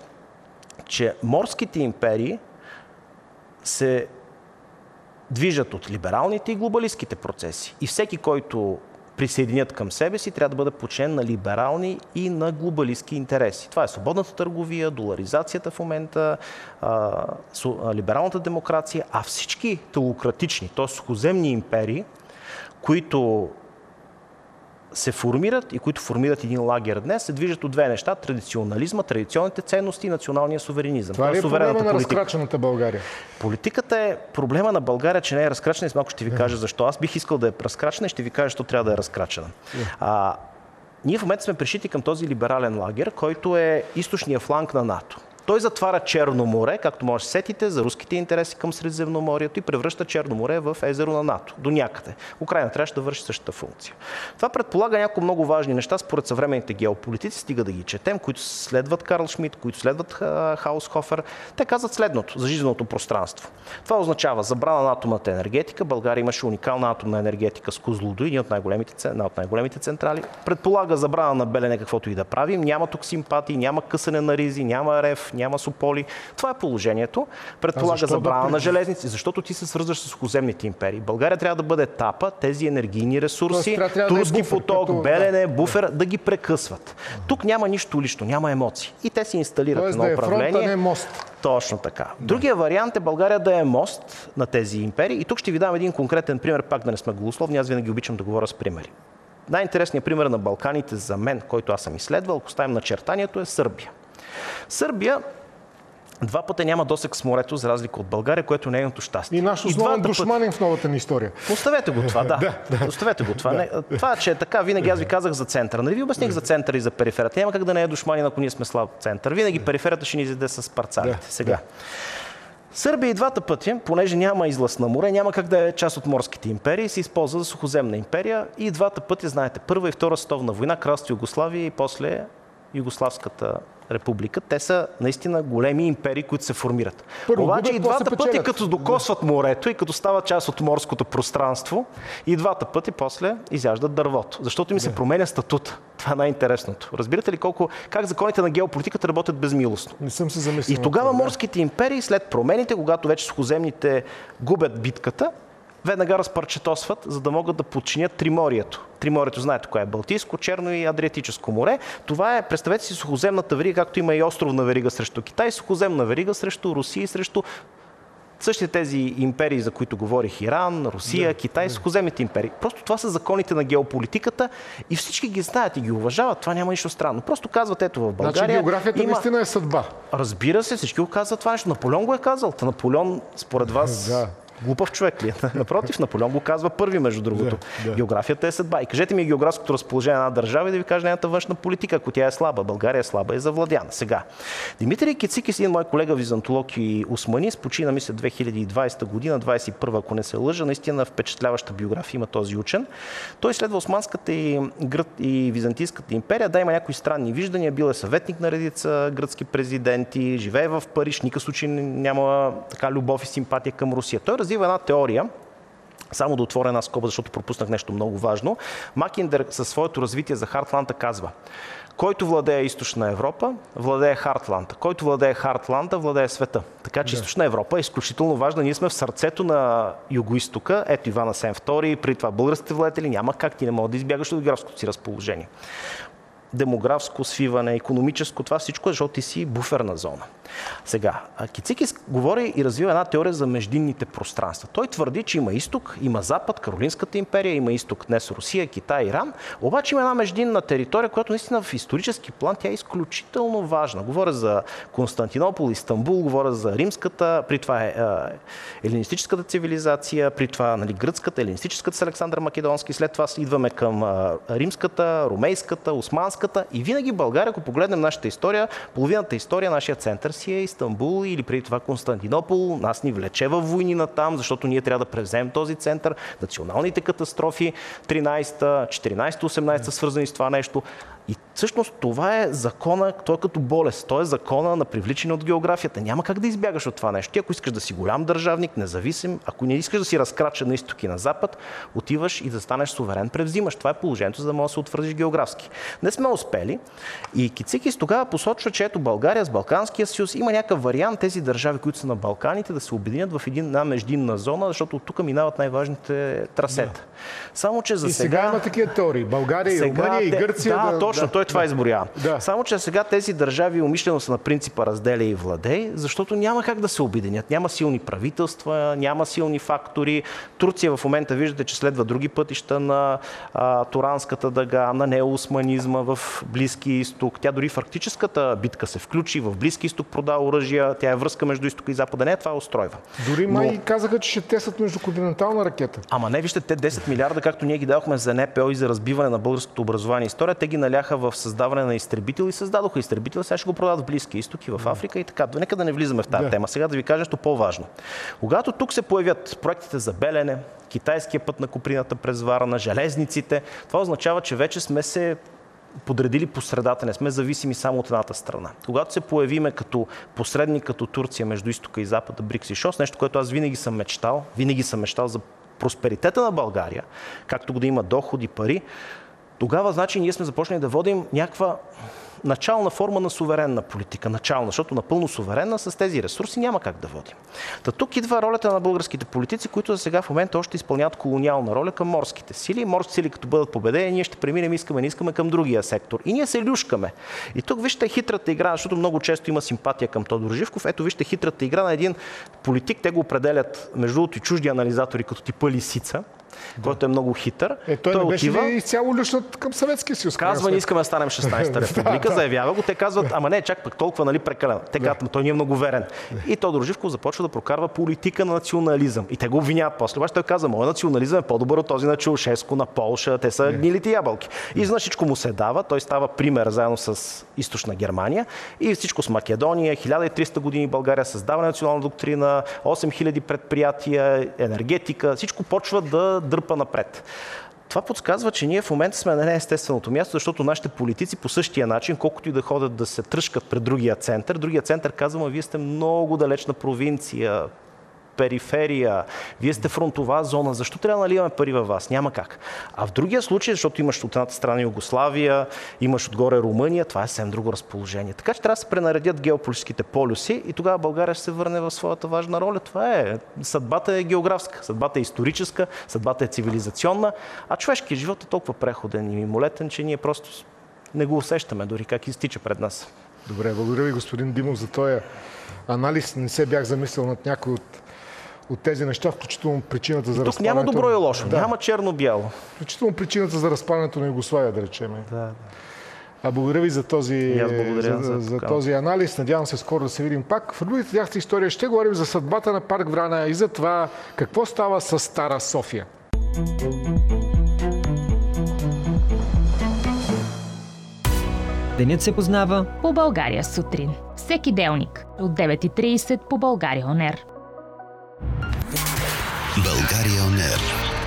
че морските империи се движат от либералните и глобалистските процеси. И всеки, който присъединят към себе си, трябва да бъде подчинен на либерални и на глобалистки интереси. Това е свободната търговия, доларизацията в момента, а, либералната демокрация, а всички теократични, т.е. сухоземни империи, които се формират и които формират един лагер днес, се движат от две неща: традиционализма, традиционните ценности и националния суверенизъм. Това, това е проблема на разкрачената България? Политиката е проблема на България, че не е разкрачена и с малко ще ви кажа защо. Аз бих искал да е разкрачена и ще ви кажа, защо трябва да е разкрачена. А, ние в момента сме пришити към този либерален лагер, който е източния фланг на НАТО. Той затваря Черно море, както може да се сетите, за руските интереси към Средиземноморието и превръща Черно море в езеро на НАТО. До някъде. Украйна трябваше да върши същата функция. Това предполага някои много важни неща според съвременните геополитици, стига да ги четем, които следват Карл Шмидт, които следват Хаусхофер. Те казват следното за жизненото пространство. Това означава забрана на атомната енергетика. България имаше уникална атомна енергетика с Козлодуй, една от най-големите, една от най-големите централи. Предполага забрана на Белене, каквото и да правим. Няма тук симпатии, няма късане на ризи, няма рев, няма Сополи. Това е положението. Предполага забрана да на железници, защото ти се свързваш с сухоземните империи. България трябва да бъде етапа, тези енергийни ресурси, Тоест, трябва турски да е буфер, поток, като... Белене, буфер, да. да ги прекъсват. Тук няма нищо лично, няма емоции. И те си инсталират Тоест, на да управление. е фронт, а не мост. Точно така. Другия вариант е България да е мост на тези империи. И тук ще ви дам един конкретен пример, пак да не сме голословни. Аз винаги обичам да говоря с примери. Най-интересният пример на Балканите за мен, който аз съм изследвал, ако ставим начертанието, е Сърбия. Сърбия два пъти няма досег с морето, за разлика от България, което е нейното щастие. И наш основен душманин в новата ни история. Оставете го това, да. да, да. Оставете го това. Не, това, че е така, винаги аз ви казах за центъра. Нали ви обясних за центъра и за периферията. Няма как да не е душманин, ако ние сме слаб център. Винаги периферията ще ни изяде с парцалите. Да, сега. Да. Сърбия и двата пъти, понеже няма излъз на море, няма как да е част от морските империи, се използва за сухоземна империя и двата пъти, знаете, Първа и Втора световна война, кралство Югославия и после Югославската република. Те са наистина големи империи, които се формират. Първо, обаче губят, и двата после пъти, като докосват морето и като стават част от морското пространство, и двата пъти после изяждат дървото. Защото им се променя статут. Това е най-интересното. Разбирате ли колко, как законите на геополитиката работят безмилостно? Не съм се замислил. И тогава морските империи, след промените, когато вече сухоземните губят битката, веднага разпарчетосват, за да могат да подчинят Триморието. Триморието, знаете кое е? Балтийско, Черно и Адриатическо море. Това е, представете си, сухоземната верига, както има и островна верига срещу Китай, сухоземна верига срещу Русия и срещу същите тези империи, за които говорих, Иран, Русия, да, Китай, да. Сухоземните империи. Просто това са законите на геополитиката и всички ги знаят и ги уважават. Това няма нищо странно. Просто казват, ето в България. Значи географията има... наистина е съдба. Разбира се, всички го казват това нещо. Наполеон го е казал. Та Наполеон, според вас... Да. Глупав човек ли е? Напротив, Наполеон го казва първи, между другото. Да, да. Географията е съдба. И кажете ми географското разположение на една държава и да ви кажа нейната външна политика, ако тя е слаба. България е слаба и завладяна. Сега. Димитрий Кицикис, един мой колега византолог и османист, почина, мисля, две хиляди и двадесета година, двадесет и първа, ако не се лъжа, наистина впечатляваща биография има този учен. Той следва османската и, гръд, и византийската империя. Да, има някои странни виждания. Бил е съветник на редица гръцки президенти, живее в Париж, никакъв случай няма така любов и симпатия към Русия. Той развива една теория, само да отворя една скоба, защото пропуснах нещо много важно. Макиндер със своето развитие за Хартланда казва: който владее Източна Европа, владее Хартланда. Който владее Хартланда, владее света. Така че да. Източна Европа е изключително важна. Ние сме в сърцето на Югоизтока. Ето Иван Асен втори, при това българските владетели, няма как, ти не могат да избягаш от географското си разположение. Демографско свиване, икономическо, това всичко е, защото ти си буферна зона. Сега, Кицикис говори и развива една теория за междинните пространства. Той твърди, че има изток, има запад, Каролинската империя, има изток днес Русия, Китай, Иран, обаче има една междинна територия, която наистина в исторически план тя е изключително важна. Говоря за Константинопол, Истанбул, говоря за римската, при това е елинистическата цивилизация, при това нали, гръцката, елинистическата с Александър Македонски, след това идваме към а, римската, румейската, османската и винаги България, ако погледнем нашата история, половината история, нашия център си е Истанбул или преди това Константинопол. Нас ни влече във войни натам, защото ние трябва да превземем този център. Националните катастрофи тринадесета, четиринадесета, осемнадесета свързани с това нещо. И всъщност това е закона, той е като болест, той е закона на привличане от географията. Няма как да избягаш от това нещо. Ти ако искаш да си голям държавник, независим, ако не искаш да си разкрачен на изток и на запад, отиваш и да станеш суверен, превзимаш. Това е положението, за да можеш да се утвърдиш географски. Не сме успели и Кицикис тогава посочва, че ето България с Балканския съюз има някакъв вариант тези държави, които са на Балканите, да се обединят в една междинна зона, защото от тук минават най-важните трасета. Да. Само че за и сега... сега има такива теории. България, и Румъния, и Гърция. Да, да, точно, да, той това изборява. Да. Само че сега тези държави умишлено са на принципа разделя и владей, защото няма как да се обединят. Няма силни правителства, няма силни фактори. Турция в момента виждате, че следва други пътища на а, Туранската дъга, на неоосманизма в Близкия изток. Тя дори в арктическата битка се включи, в Близки изток продава оръжия, тя е връзка между изтока и запада. Не, това устройва. Дори май Но... казаха, че ще тестват междуконтинентална ракета. Ама не, вижте, те десет милиарда, както ние ги давахме за Н П О и за разбиване на българското образование и история, те ги наляха в създаване на изтребители и създадоха изтребители, сега ще го продават в Близки изток и в Африка и така. Нека да не влизаме в тази да. тема. Сега да ви кажа нещо по-важно. Когато тук се появят проектите за Белене, китайския път на Куприната през Варна, железниците, това означава, че вече сме се подредили по средата, не сме зависими само от едната страна. Когато се появиме като посредник, като Турция между изтока и запада, БРИКС и ШОС, нещо, което аз винаги съм мечтал, винаги съм мечтал за просперитета на България, както да има доходи, пари, тогава, значи, ние сме започнали да водим някаква начална форма на суверенна политика. Начална, защото напълно суверенна с тези ресурси няма как да водим. Та тук идва ролята на българските политици, които за сега в момента още изпълняват колониална роля към морските сили. Морски сили, като бъдат победени, ние ще преминем, искаме, не искаме към другия сектор. И ние се люшкаме. И тук вижте хитрата игра, защото много често има симпатия към Тодор Живков. Ето вижте хитрата игра на един политик. Те го определят, между другото, и чужди анализатори, като типа Лисица, да. който е много хитър. Е, той, той не беше отива, ли изцяло люшнат към Съветския съюз? Казва, не искаме да станем шестнадесета република, заявява го. Те казват, ама не, чак пък толкова, нали, прекалено. Те казват, той ни е много верен. И Тодор Живков започва да прокарва политика на национализъм. И те го обвиняват после. Обаче той каза, моят национализъм е по-добър от този на Чаушеско, на Полша, те са гнилите ябълки. И за всичко му се дава, той става пример заедно с източна Германия и всичко с Македония, хиляда и триста години България, създава национална доктрина, осем хиляди предприятия, енергетика, всичко почва да дърпа напред. Това подсказва, че ние в момента сме на неестественото място, защото нашите политици по същия начин, колкото и да ходят да се тръшкат пред другия център, другия център казва, вие сте много далечна провинция, периферия, вие сте фронтова зона, защо трябва да наливаме пари във вас? Няма как. А в другия случай, защото имаш от едната страна Югославия, имаш отгоре Румъния, това е съвсем друго разположение. Така че трябва да се пренаредят геополитическите полюси и тогава България ще се върне в своята важна роля. Това е. Съдбата е географска, съдбата е историческа, съдбата е цивилизационна, а човешкият живот е толкова преходен и мимолетен, че ние просто не го усещаме дори как изтича пред нас. Добре, благодаря ви, господин Димов, за този анализ. Не се бях замислил над някой от от тези неща, включително причината за тук разпадането... Тук няма добро и лошо, да. няма черно-бяло. Включително причината за разпадането на Югославия, да речем. Да, да. А благодаря ви за този, за, за, за този анализ. Надявам се скоро да се видим пак. В другите тяхната история ще говорим за съдбата на парк Врана и за това какво става с Стара София. Денят се познава по България сутрин. Всеки делник от девет и трийсет по България Он Ер. България Он Ер.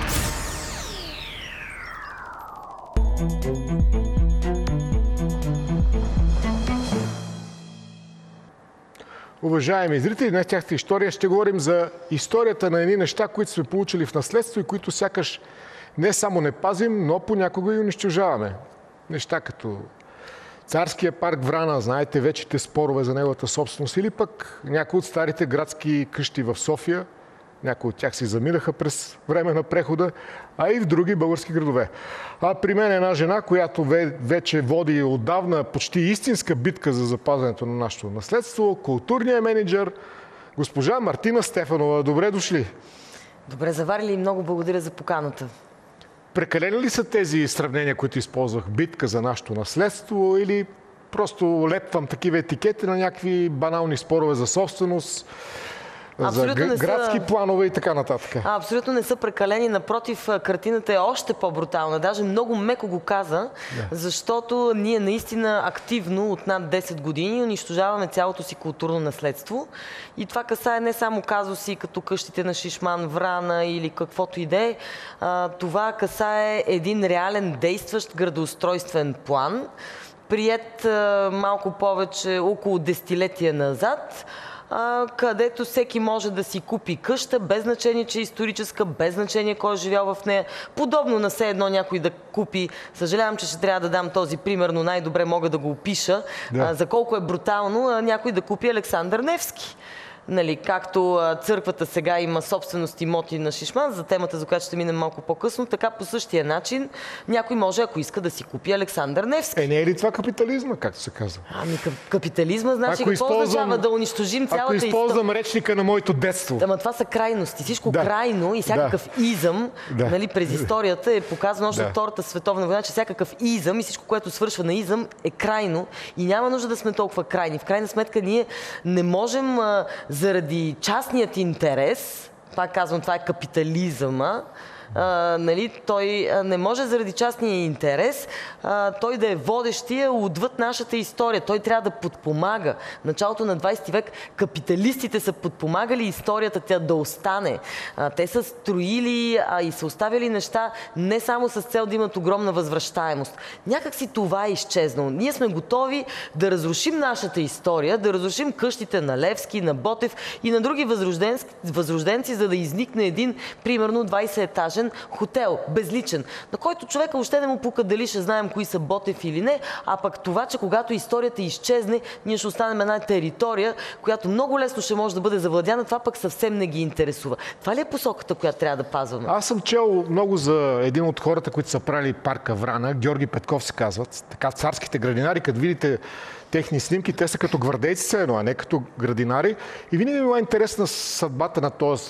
Уважаеми зрители, днес тяхната история ще говорим за историята на едни неща, които сме получили в наследство и които сякаш не само не пазим, но понякога и унищожаваме. Неща като Царския парк Врана, знаете вечите спорове за неговата собственост, или пък някои от старите градски къщи в София, някои от тях си заминаха през време на прехода, а и в други български градове. А при мен е една жена, която вече води отдавна почти истинска битка за запазването на нашето наследство, културният менеджер, госпожа Мартина Стефанова. Добре дошли! Добре заварили и много благодаря за поканата. Прекалени ли са тези сравнения, които използвах? Битка за нашето наследство или просто лепвам такива етикети на някакви банални спорове за собственост? Абсолютно за градски са... планове и така нататък. А, абсолютно не са прекалени. Напротив, картината е още по-брутална. Даже много меко го каза, да. Защото ние наистина активно от над десет години унищожаваме цялото си културно наследство. И това касае не само казуси като къщите на Шишман, Врана или каквото и да е. Това касае един реален действащ градоустройствен план, приет малко повече около десетилетия назад, където всеки може да си купи къща, без значение, че е историческа, без значение кой е живял в нея. Подобно на все едно някой да купи, съжалявам, че ще трябва да дам този пример, но най-добре мога да го опиша, да. За колко е брутално някой да купи Александър Невски. Нали, както църквата сега има собственост имоти на Шишман, за темата, за която ще минем малко по-късно, така по същия начин някой може, ако иска, да си купи Александър Невски. Е, не е ли това капитализма, както се казва? Ами капитализма, значи ако какво означава да унищожим цялата история? Ако използвам история... речника на моето детство. Ама това са крайности. Всичко да. крайно и всякакъв да. изъм, да. нали, през историята е показано още да. от Втората световна война, че всякакъв изъм и всичко, което свършва на изъм, е крайно и няма нужда да сме толкова крайни. В крайна сметка ние не можем а, заради частният интерес, пак казвам, това е капитализъма, а, нали, той не може заради частния интерес а, той да е водещия отвъд нашата история. Той трябва да подпомага. В началото на двайсети век капиталистите са подпомагали историята тя да остане. А, те са строили а, и са оставили неща не само с цел да имат огромна възвръщаемост. Някак си това е изчезнало. Ние сме готови да разрушим нашата история, да разрушим къщите на Левски, на Ботев и на други възрожденци, възрожденци, за да изникне един, примерно, двайсет-етажен хотел, безличен, на който човека въобще не му пука дали ще знаем кои са Ботев или не, а пък това, че когато историята изчезне, ние ще останем една територия, която много лесно ще може да бъде завладяна, това пък съвсем не ги интересува. Това ли е посоката, която трябва да пазваме? Аз съм чел много за един от хората, които са правили парка Врана, Георги Петков се казват, така царските градинари, като видите техни снимки, те са като гвардейци, едно, а не като градинари. И винаги ми била интересна съдбата на този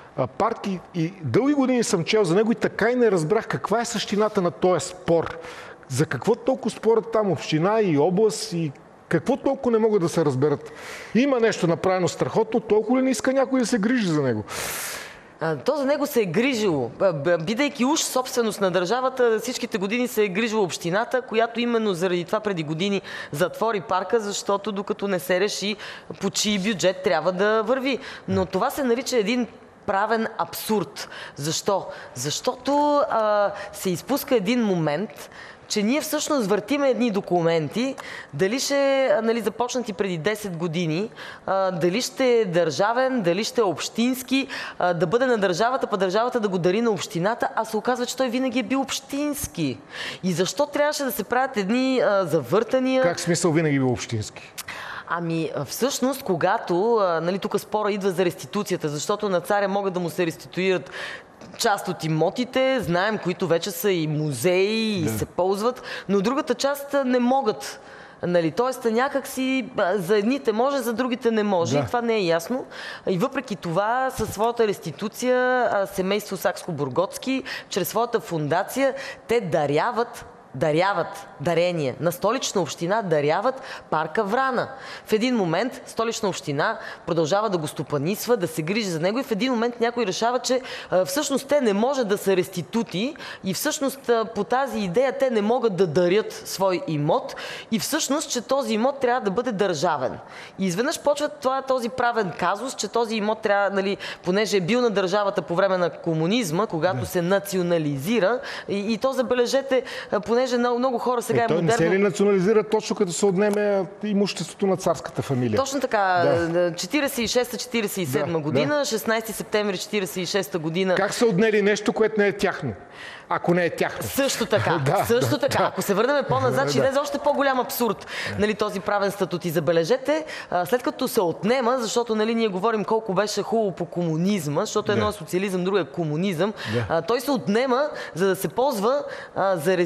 парк и, и дълги години съм чел за него и така и не разбрах каква е същината на този спор. За какво толкова спорят там община и област и какво толкова не могат да се разберат. Има нещо направено страхотно, толкова ли не иска някой да се грижи за него? То за него се е грижило. Бидейки уж собственост на държавата, всичките години се е грижила общината, която именно заради това преди години затвори парка, защото докато не се реши по чий бюджет трябва да върви. Но това се нарича един правен абсурд. Защо? Защото а, се изпуска един момент, че ние всъщност въртиме едни документи, дали ще, нали, започнати преди десет години, а, дали ще е държавен, дали ще е общински, а, да бъде на държавата, па държавата да го дари на общината, а се оказва, че той винаги е бил общински. И защо трябваше да се правят едни а, завъртания? Как смисъл винаги бил общински? Ами, всъщност, когато, нали, тук спора идва за реституцията, защото на царя могат да му се реституират част от имотите, знаем, които вече са и музеи, да. И се ползват, но другата част не могат. Нали, тоест някак си за едните може, за другите не може. Да. И това не е ясно. И въпреки това, със своята реституция, семейство Сакско-Бургоцки, чрез своята фундация, те даряват даряват, дарение на Столична община, даряват парка Врана. В един момент Столична община продължава да го стопанисва, да се грижи за него и в един момент някой решава, че а, всъщност те не може да са реститути и всъщност а, по тази идея те не могат да дарят свой имот и всъщност, че този имот трябва да бъде държавен. И изведнъж почва това, този правен казус, че този имот трябва, нали, понеже е бил на държавата по време на комунизма, когато да. Се национализира и, и то забележете, понеже много, много хора сега е, е той модерно. Не се ли национализира точно като се отнеме имуществото на царската фамилия? Точно така. Да. четирийсет и шеста четирийсет и седма да, година, да. шестнайсети септември четирийсет и шеста година. Как са отнели нещо, което не е тяхно? Ако не е тяхно. Също така. да, също да, така. Да. Ако се върнем по-назад, ще излезе още по-голям абсурд. Нали, този правен статут. И забележете, след като се отнема, защото, нали, ние говорим колко беше хубаво по комунизма, защото едно е социализъм, друго е комунизъм, да. той се отнема, за да се ползва а, за резиденция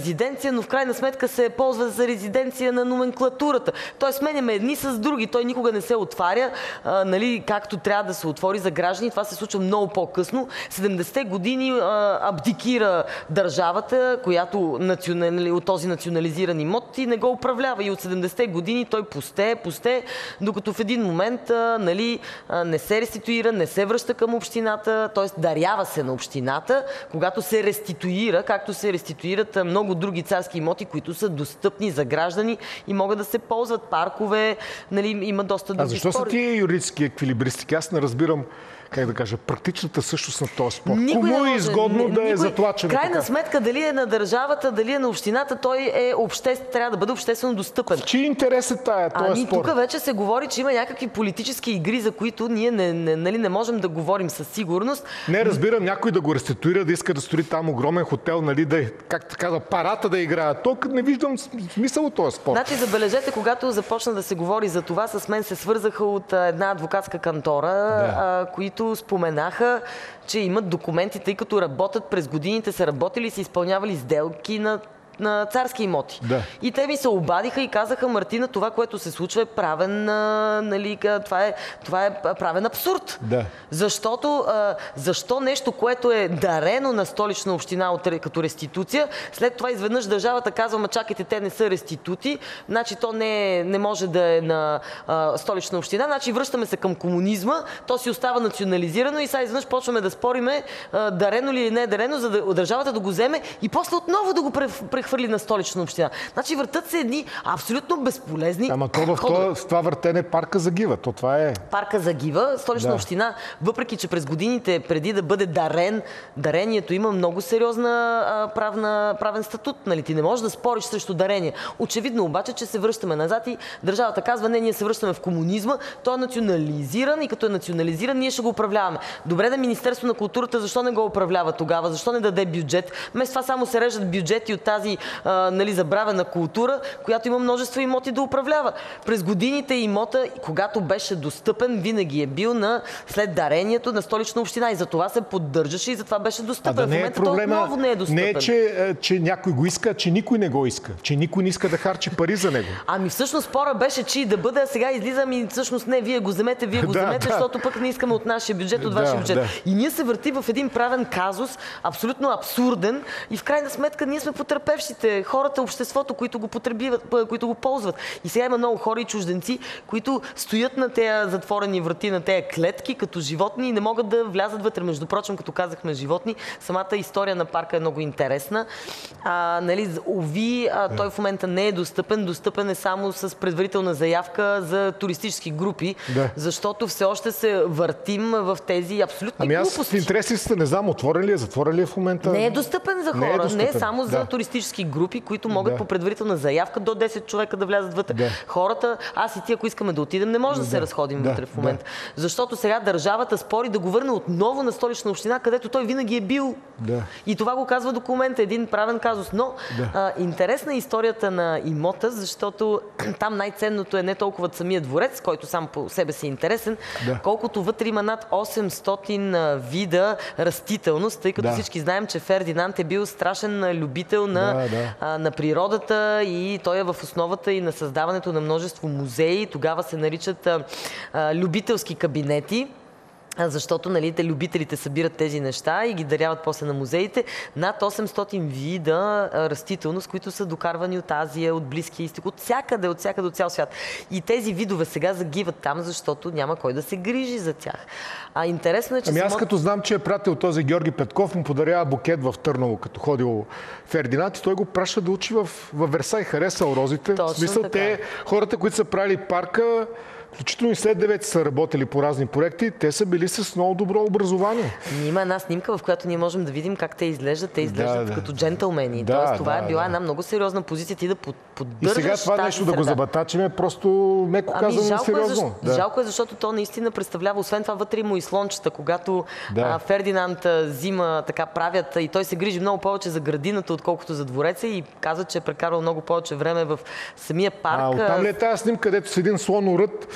резиденция, но в крайна сметка се ползва за резиденция на номенклатурата. Той сменяме едни с други. Той никога не се отваря, а, нали, както трябва да се отвори за граждани. Това се случва много по-късно. седемдесетте години а, абдикира държавата, която национали, от този национализиран имот и не го управлява. И от седемдесетте години той пусте, пусте, докато в един момент а, нали, а, не се реституира, не се връща към общината, т.е. дарява се на общината, когато се реституира, както се реституират много други царски имоти, които са достъпни за граждани и могат да се ползват, паркове, нали, има доста други. А защо спори. са тия юридически еквилибристики? Аз не разбирам, как да кажа, практичната същност на този спор. Никой Кому не е може, изгодно ни- да е никой- затлачен? В крайна така? сметка, дали е на държавата, дали е на общината, той е обще... трябва да бъде обществено достъпен. В чий интерес е тая, този Ами спор? тук вече се говори, че има някакви политически игри, за които ние не, не, нали, не можем да говорим със сигурност. Не разбирам някой да го реституира, да иска да строи там огромен хотел, нали, да, е, как така, да парата да играят. Тук не виждам смисъл от този спор. Значи, забележете, когато започна да се говори за това, с мен се свързаха от а, една адвокатска кантора, Да. а, които споменаха, че имат документи, тъй като работят през годините, са работили и са изпълнявали сделки на на царски имоти. Да. И те ми се обадиха и казаха: Мартина, това, което се случва, е правен, а, нали, това, е, това е правен абсурд. Да. Защото а, защо нещо, което е дарено на Столична община от, като реституция, след това изведнъж държавата казва: ма чакайте, те не са реститути, значи то не, не може да е на а, Столична община, значи връщаме се към комунизма, то си остава национализирано и сега изведнъж почваме да спориме а, дарено ли или не е дарено, за да държавата да го вземе и после отново да го прехвърли на Столична община. Значи въртат се едни абсолютно безполезни. Ама то в това, в това въртене парка загива. То това е... Парка загива. Столична Да. община, въпреки че през годините, преди да бъде дарен, дарението има много сериозна а, правна, правен статут. Нали? Ти не можеш да спориш срещу дарение. Очевидно обаче, че се връщаме назад и държавата казва: не, ние се връщаме в комунизма, той е национализиран и като е национализиран, ние ще го управляваме. Добре, да Министерство на културата защо не го управлява тогава? Защо не даде бюджет? Вместо това само се режат бюджети от тази а, нали, забравена култура, която има множество имоти да управлява. През годините имота, когато беше достъпен, винаги е бил на след дарението на Столична община и за това се поддържаше и за това беше А достъпен. да В не е момента проблема, той отново не е достъпен. не е, че, е, че някой го иска, а че никой не го иска. Че никой не иска да харчи пари за него. Ами всъщност спора беше, че и да бъде, а сега излизам и всъщност не, вие го вземете, вие го Да, вземете, да. защото пък не искаме от нашия бюджет, от Да, вашия бюджет. да. И ние се върти в един правен казус, абсолютно абсурден и в крайна сметка ние сме потърпевшите, хората, обществото, които го потребиват, които го ползват. И сега има много хора и чужденци, които стоят на тези затворени врати, на тези клетки, като животни и не могат да влязат вътре. Между прочим, като казахме животни, самата история на парка е много интересна. А, нали, уви, а, той в момента не е достъпен. Достъпен е само с предварителна заявка за туристически групи, Да. защото все още се въртим в тези абсолютни Ами аз в глупости. интереси си не знам, отворен ли е, затворен ли е в момента? Не е достъпен за Не е хора, не е, достъпен, само за да. туристически групи, които могат Да. по предварителна заявка до десет човека да влязат вътре. Да. Хората, аз и ти, ако искаме да отидем, не може да, Да. се разходим Да. вътре в момента. Защото сега държавата спори да го върне отново на Столична община, където той винаги е бил. Да. И това го казва документа, един правен казус. Но Да. а, интересна е историята на имота, защото там най-ценното е не толкова самия дворец, който сам по себе си е интересен, Да. колкото вътре има над осемстотин вида растителност, тъй като Да. всички знаем, че Фердинанд е бил страшен любител на, Да, да. а, на природата и той е в основата и на създаването на множество музеи. Тогава се наричат а, а, любителски кабинети. А, защото, нали, те любителите събират тези неща и ги даряват после на музеите. Над осемстотин вида а, растителност, които са докарвани от Азия, от Близкия изток, от всякъде, от всякъде, от цял свят. И тези видове сега загиват там, защото няма кой да се грижи за тях. А интересно е, че Ами аз само... като знам, че е пратил този Георги Петков, му подарява букет в Търново, като ходил Фердинанд и той го праща да учи в, в Версай. Харесал розите. Точно в смисъл, така. те, хората, които са правили парка, включително и след девети са работили по разни проекти, те са били с много добро образование. Има една снимка, в която ние можем да видим как те изглеждат. Те изглеждат да. като джентълмени. Да, Тоест, това да, е била да. една много сериозна позиция ти да под- И поддържаш сега това тази нещо да го среда. забатачим е просто, меко Ами, казано, жалко, е, сериозно. защо, Да. жалко е, защото то наистина представлява, освен това вътре има и слончета, когато Да. а, Фердинанд а, взима, така правят и той се грижи много повече за градината, отколкото за двореца и казва, че е прекарал много повече време в самия парк. А оттам ли е тази снимка, където с един слон уред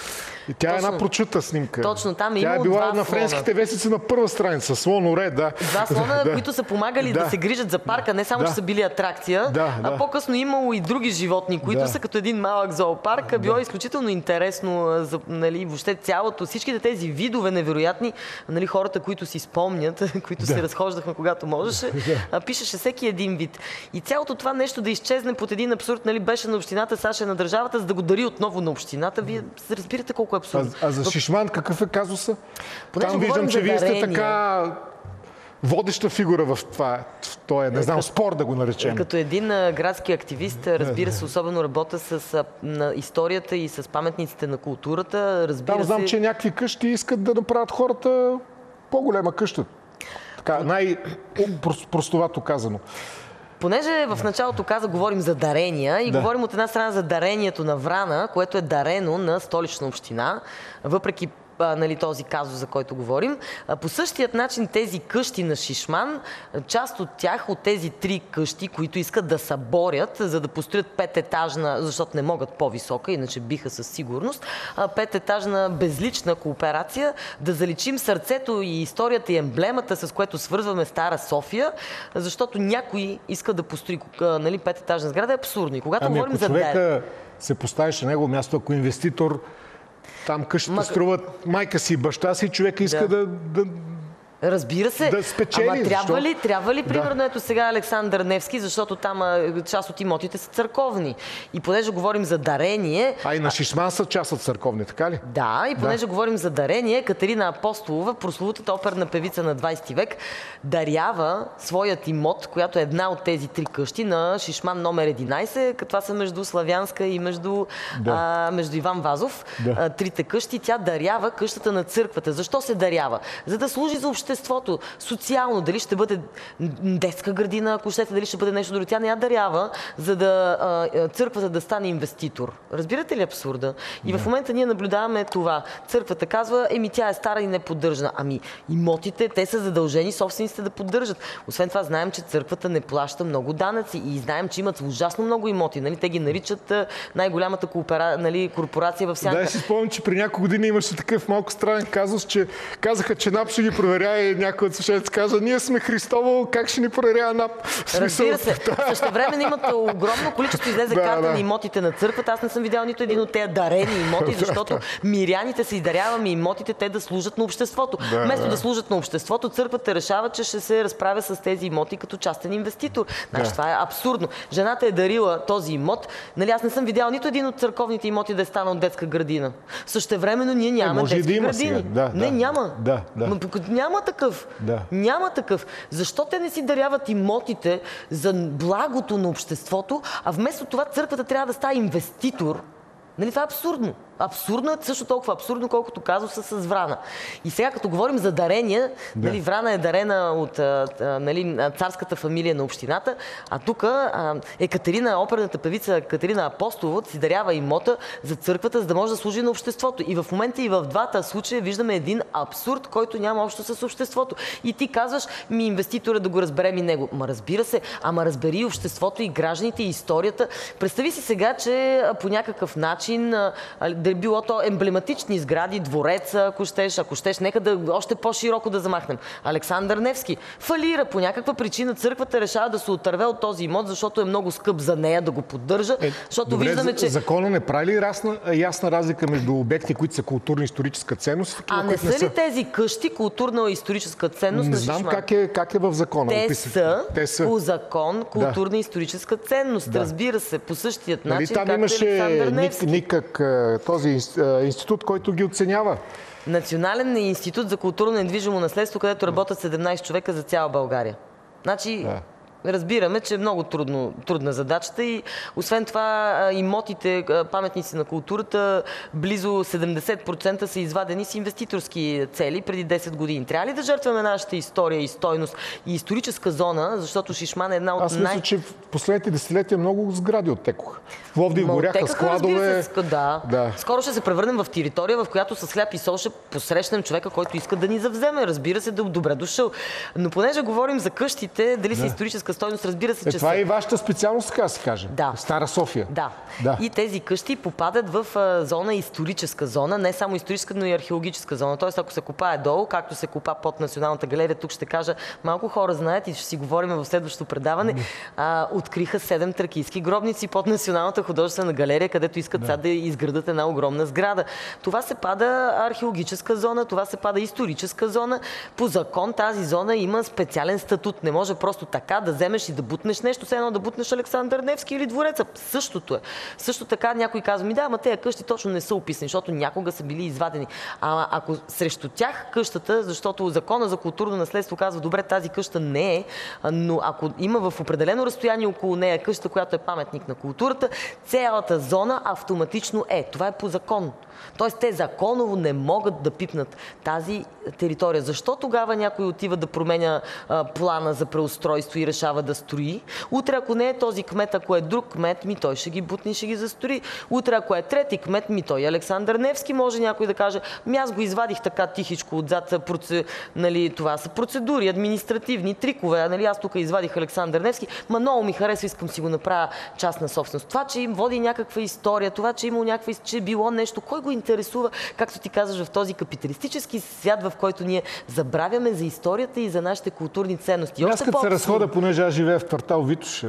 И тя Точно. е една прочута снимка. Точно, там е Тя е имало била два на френските слона. вестници на първа страница. Слон оред, да. Два слона, да. които са помагали да. Да. да се грижат за парка, не само, Да. че са били атракция, Да, а да. по-късно имало и други животни, които Да. са като един малък зоопарк. Било изключително интересно, а, за, нали, въобще цялото, всичките тези видове невероятни, нали, хората, които си спомнят, които Да. се разхождахме когато можеше, а, пишеше всеки един вид. И цялото това нещо да изчезне под един абсурд, нали, беше на общината, Саша е на държавата, за да го дари отново на общината. Вие разбирате колко е А, абсурдно. а за Шишман какъв е казуса? Понеже Там виждам, говорим че за вие сте дарения. така водеща фигура в това, в този, не знам, спор да го наречем. Като един а, градски активист, разбира се, особено работя с а, на историята и с паметниците на културата. Разбира Там знам, се, че някакви къщи искат да направят хората по-голема къща. Така, най-простовато казано. понеже в началото каза, говорим за дарения и Да. говорим от една страна за дарението на Врана, което е дарено на Столична община, въпреки а, нали, този казус, за който говорим. А, по същият начин тези къщи на Шишман, а, част от тях, от тези три къщи, които искат да съборят, за да построят пететажна, защото не могат по-висока, иначе биха със сигурност, а, пететажна безлична кооперация, да заличим сърцето и историята и емблемата, с което свързваме Стара София, защото някой иска да построи а, нали, пететажна сграда, е абсурдно. И когато Ами говорим ако за дар... човека се поставиш на него място, ако инвеститор там къщата Ма- струват майка си, баща си, човека иска Да. да, да, Разбира се. Да спечели, Ама трябва защо? ли, трябва ли Да. примерно ето сега Александър Невски, защото там а, част от имотите са църковни. И понеже говорим за дарение, А и на Шишман са част от църковни, така ли? да, и понеже говорим за дарение, Катерина Апостолова, прословутата оперна певица на двайсети век, дарява своят имот, която е една от тези три къщи, на Шишман номер единайсет. Това са между Славянска и между, Да. а, между Иван Вазов. Да. А, трите къщи. Тя дарява къщата на църквата. Защо се дарява? За да служи за обществото. Социално. Дали ще бъде детска градина, ако щете, дали ще бъде нещо друго. Тя не я дарява, за да а, църквата да стане инвеститор. Разбирате ли абсурда? И в момента ние наблюдаваме това. Църквата казва, еми тя е стара и не поддържана. Ами имотите, те са задължени собствениците да поддържат. Освен това, знаем, че църквата не плаща много данъци и знаем, че имат ужасно много имоти. Нали? Те ги наричат а, най-голямата коопера... нали, корпорация в Сянка. Да, си спомням, че при няколко години имаше такъв малко странен казус, че казаха, че НАП ще ги проверя и някой от слушателите каза, ние сме Христово, как ще ни проверява НАП? В смисъл, Разбира се. Същевременно имат огромно количество, излезе Да, карта да. на имотите на църквата. Аз не съм видял нито един от тези дарени имоти, защото миряните се издаряваме имотите, те да служат на обществото. Да, Вместо да. да служат на обществото, църквата решава, че ще се разправя с тези имоти като частен инвеститор. Значи, Да. това е абсурдно. Жената е дарила този имот. Нали, аз не съм видял нито един от църковните имоти да е станал детска градина. Същевременно ние нямаме може и детски да има градини. сега. Да, не, да. няма. Да, да. Ма, пък няма такъв. Да. Няма такъв. Защо те не си даряват имотите за благото на обществото, а вместо това църквата трябва да става инвеститор? Нали, това е абсурдно. Абсурдно е също толкова абсурдно, колкото казуса с Врана. И сега, като говорим за дарения, Да. нали, Врана е дарена от а, а, нали, царската фамилия на общината, а тук Екатерина, оперната певица Катерина Апостолова си дарява имота за църквата, за да може да служи на обществото. И в момента и в двата случая виждаме един абсурд, който няма общо с обществото. И ти казваш, ми инвеститора да го разберем и него. Ма разбира се, ама разбери и обществото, и гражданите, и историята. Представи си сега, че а, по някакъв начин а, да е било то емблематични сгради, двореца, ако щеш, ако щеш, нека да още по-широко да замахнем. Александър Невски фалира по някаква причина, църквата решава да се отърве от този имот, защото е много скъп за нея да го поддържа, Е, защото добре, виждаме, за- че... Закона не прави ли ясна, ясна разлика между обекти, които са културно-историческа ценност и такива, А не които са ли тези къщи културна и историческа ценност Не на знам Шишман? как е, как е в закона. Те Описат- са, Те са. по закон културна и историческа ценност. Да. Разбира се, по същият Нали, начин, там както имаше Александър ник, Невски. никак а, този инс- а, институт, който ги оценява. Национален институт за културно недвижимо наследство, където работят седемнайсет човека за цяла България. Значи, Да. разбираме, че е много трудно, трудна задачата и освен това а, имотите, а, паметници на културата, близо седемдесет процента са извадени с инвеститорски цели преди десет години. Трябва ли да жертваме нашата история и стойност и историческа зона, защото Шишман е една от Аз мисля, най... че в последните десетилетия много сгради оттекоха. В Пловдив Ма горяха оттекаха, разбира складове. се, ск- да. Да. Скоро ще се превърнем в територия, в която с хляб и сол ще посрещнем човека, който иска да ни завземе. Разбира се, да добре дошъл. Но понеже говорим за къщите, дали са Да. историческа стойност, разбира се, Е, че това са... е и вашата специалност, така да се каже. Да. Стара София. Да. Да. И тези къщи попадат в а, зона историческа зона, не само историческа, но и археологическа зона. Тоест, ако се копае долу, както се копа под Националната галерия, тук ще кажа, малко хора знаят и ще си говорим в следващото предаване, а, откриха седем тракийски гробници под Националната художествена галерия, където искат да. сега да изградат една огромна сграда. Това се пада археологическа зона, това се пада историческа зона. По закон тази зона има специален статут. Не може просто така да вземеш и да бутнеш нещо, все едно да бутнеш Александър Невски или двореца. Същото е. Също така някой казва ми, да, ама тези къщи точно не са описани, защото някога са били извадени. А ако срещу тях къщата, защото закона за културно наследство казва, добре, тази къща не е, но ако има в определено разстояние около нея къща, която е паметник на културата, цялата зона автоматично е. Това е по закон. Тоест те законово не могат да пипнат тази територия. Защо тогава някой отива да променя а, плана за преустройство и решава да строи? Утре, ако не е този кмет, ако е друг кмет, ми той ще ги бутне и ще ги застрои. Утре, ако е трети кмет, ми той Александър Невски, може някой да каже, ми аз го извадих така тихичко отзад, проце... нали, това са процедури, административни трикове, нали, аз тук извадих Александър Невски, ма много ми харесва, искам си го направя частна собственост. Това, че им води някаква история, това, че има някаква, че е било нещо, кой го интересува, както ти казваш, в този капиталистически свят, в който ние забравяме за историята и за нашите културни ценности. Аз като се разходя, понеже аз живея в квартал Витоша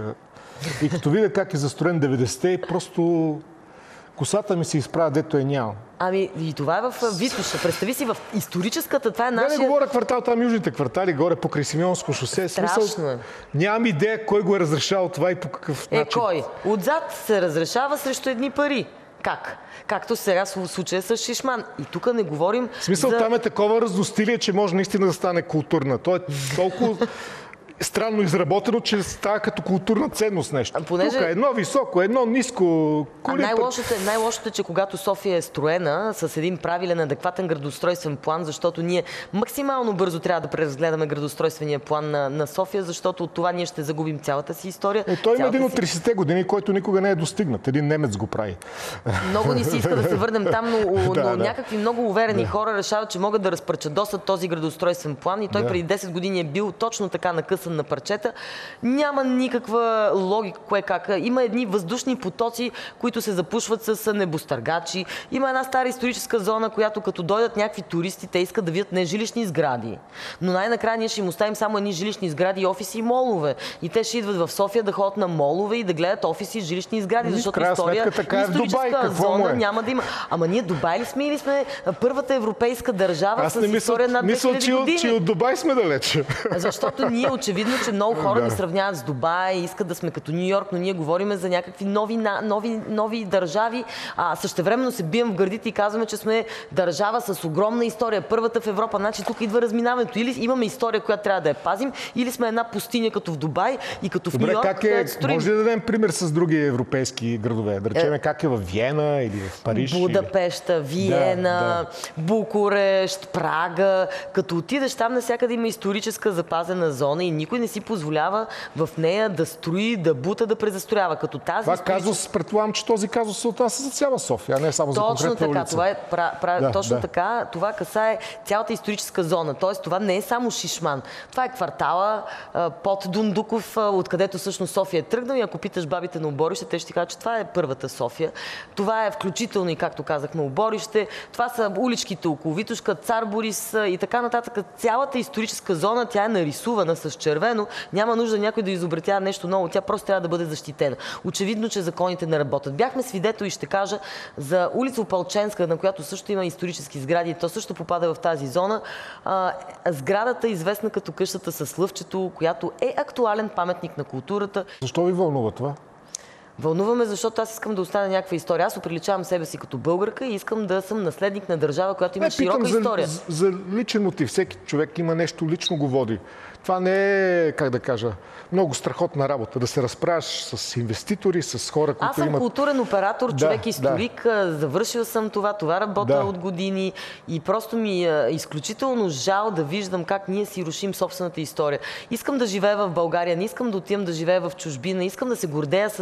и като видя как е застроен деветдесетте, просто косата ми се изправя, дето е няма. Ами и това е в Витоша. Представи си, в историческата, това е нашия... Да не говоря квартал, там южните квартали, горе покрай Симеонско шосе. Страшно Смисъл, е. Нямам идея кой го е разрешавал това и по какъв е, начин. Е, кой? Отзад се разрешава срещу едни пари. Как? Както сега в случая с Шишман. И тук не говорим... В смисъл, за... там е такова раздостилие, че може наистина да стане културна. То е толкова странно изработено, че става като културна ценност нещо. Понеже... Тук е едно високо, едно ниско... А най-лошото е, най-лошото е, че когато София е строена с един правилен, адекватен градоустройствен план, защото ние максимално бързо трябва да преразгледаме градоустройствения план на, на София, защото от това ние ще загубим цялата си история. Е, той има един си... от тридесетте години, който никога не е достигнат. Един немец го прави. Много ни се иска да се върнем там, но, да, но да. някакви много уверени да. хора решават, че могат да разпарчадосат този градоустройствен план и той да. преди десет години е бил точно така накъсан на парчета. Няма никаква логика, кое как. Има едни въздушни потоци, които се запушват с небостъргачи. Има една стара историческа зона, която като дойдат някакви туристи, те искат да видят не жилищни сгради. Но най-накрая ние ще им оставим само едни жилищни сгради, офиси и молове. И те ще идват в София да ходят на молове и да гледат офиси и жилищни сгради, защото история сметка, така е в Дубай, зона е? няма да има. Ама ние Дубай ли сме или сме първата европейска държава Аз с не история над две хиляди мисъл, години? че от Дубай сме далече. Защото ние очевидно, че много хора Да. ни сравняват с Дубай, искат да сме като Ню Йорк, но ние говорим за някакви нови, нови, нови държави. А същевременно се бием в гърдите и казваме, че сме държава с огромна история, първата в Европа. Значи тук идва разминаването. Или имаме история, която трябва да я пазим, или сме една пустиня като в Дубай и като в Ню Добре, Йорк. как е, може ли да дадем пример с други европейски градове? Да речем, Е, как е в Виена или в Париж? Будапеща, Виена, да, да. Букурещ, Прага. Като отидеш там, навсякъде има историческа запазена зона и никой не си позволява в нея да строи, да бута, да презастроява. Като тази Това историческа... казус, предполагам, че този казус се отнася за цяла София, а не само за Точно конкретна така, улица. това е пра, пра, Да, точно да. така, това касае цялата историческа зона. Тоест това не е само Шишман. Това е квартала а, под Дундуков, а, откъдето всъщност София е тръгнал и ако питаш бабите на Оборище, те ще ти кажат, че това е първата София. Това е включително и, както казахме, Оборище. Това са уличките около Витошка, Цар Борис а, и така нататък. Цялата историческа зона, тя е нарисувана с червено. Няма нужда някой да изобретява нещо ново. Тя просто трябва да бъде защитена. Очевидно, че законите не работят. Бяхме свидетели, ще кажа, за улица Опалченска, на която също има исторически сгради, то също попада в тази зона. А, сградата, известна като къщата с лъвчето, която е актуален паметник на културата. Защо ви вълнува това? Вълнуваме, защото аз искам да остана някаква история. Аз оприличавам себе си като българка и искам да съм наследник на държава, която има Не, широка питам история. За, за личен мотив. Всеки човек има нещо, лично го води. Това не е, как да кажа, много страхотна работа. Да се разправяш с инвеститори, с хора, които имат... Аз съм имат... културен оператор, човек Да, историк, да. завършил съм това, това работя Да. от години и просто ми е изключително жал да виждам как ние си рушим собствената история. Искам да живея в България, не искам да отивам да живея в чужбина, искам да се гордея с България.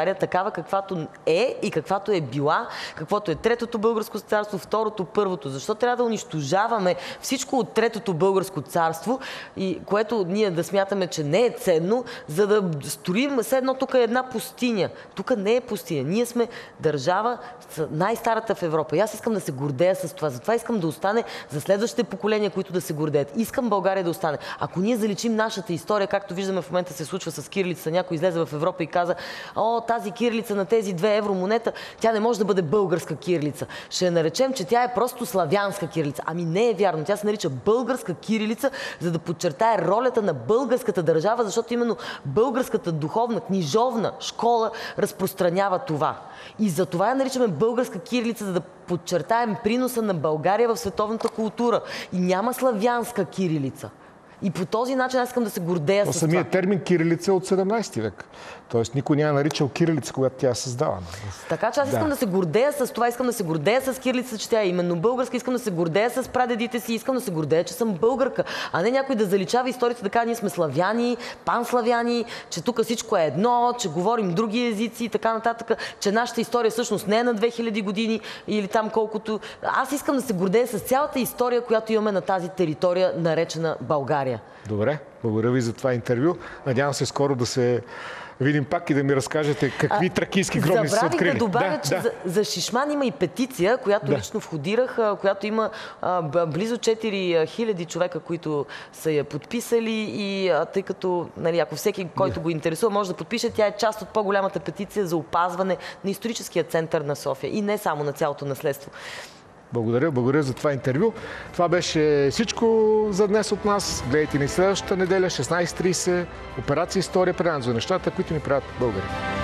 България такава каквато е и каквато е била, каквото е Третото българско царство, Второто, Първото. Защо трябва да унищожаваме всичко от Третото българско царство, и което ние да смятаме, че не е ценно, за да строим все едно тук е една пустиня. Тук не е пустиня. Ние сме държава най-старата в Европа. И аз искам да се гордея с това. Затова искам да остане за следващите поколения, които да се гордеят. Искам България да остане. Ако ние заличим нашата история, както виждаме в момента се случва с кирилица, някой излезе в Европа и каза: о, тази кирилица на тези две евро монета, тя не може да бъде българска кирилица. Ще я наречем, че тя е просто славянска кирилица. Ами не е вярно. Тя се нарича българска кирилица, за да подчертае ролята на българската държава, защото именно българската духовна, книжовна школа разпространява това. И за това я наричаме българска кирилица, за да подчертаем приноса на България в световната култура. И няма славянска кирилица. И по този начин аз искам да се гордея Но с самият това. термин кирилица е от седемнайсети век. Тоест никой няма наричал кирилица, когато тя е създавана. Така че аз искам Да. да се гордея с това, искам да се гордея с кирилица, че тя е именно българска, искам да се гордея с прадедите си, искам да се гордея, че съм българка, а не някой да заличава историята, да казва: ние сме славяни, панславяни, че тук всичко е едно, че говорим други езици и така нататък, че нашата история всъщност не е на две хиляди години или там колкото. Аз искам да се гордея с цялата история, която имаме на тази територия, наречена България. Добре, благодаря ви за това интервю. Надявам се скоро да се видим пак и да ми разкажете какви А, тракийски гробници са открили. Забравих да добавя, Да, че да. За, за Шишман има и петиция, която Да. лично входирах, а, която има а, б- близо четири хиляди човека, които са я подписали, и а, тъй като, нали, ако всеки, който го интересува, може да подпише, тя е част от по-голямата петиция за опазване на историческия център на София и не само на цялото наследство. Благодаря, благодаря за това интервю. Това беше всичко за днес от нас. Гледайте ни следващата неделя, шестнайсет и трийсет. Операция История, предаването за нещата, които ни правят българи.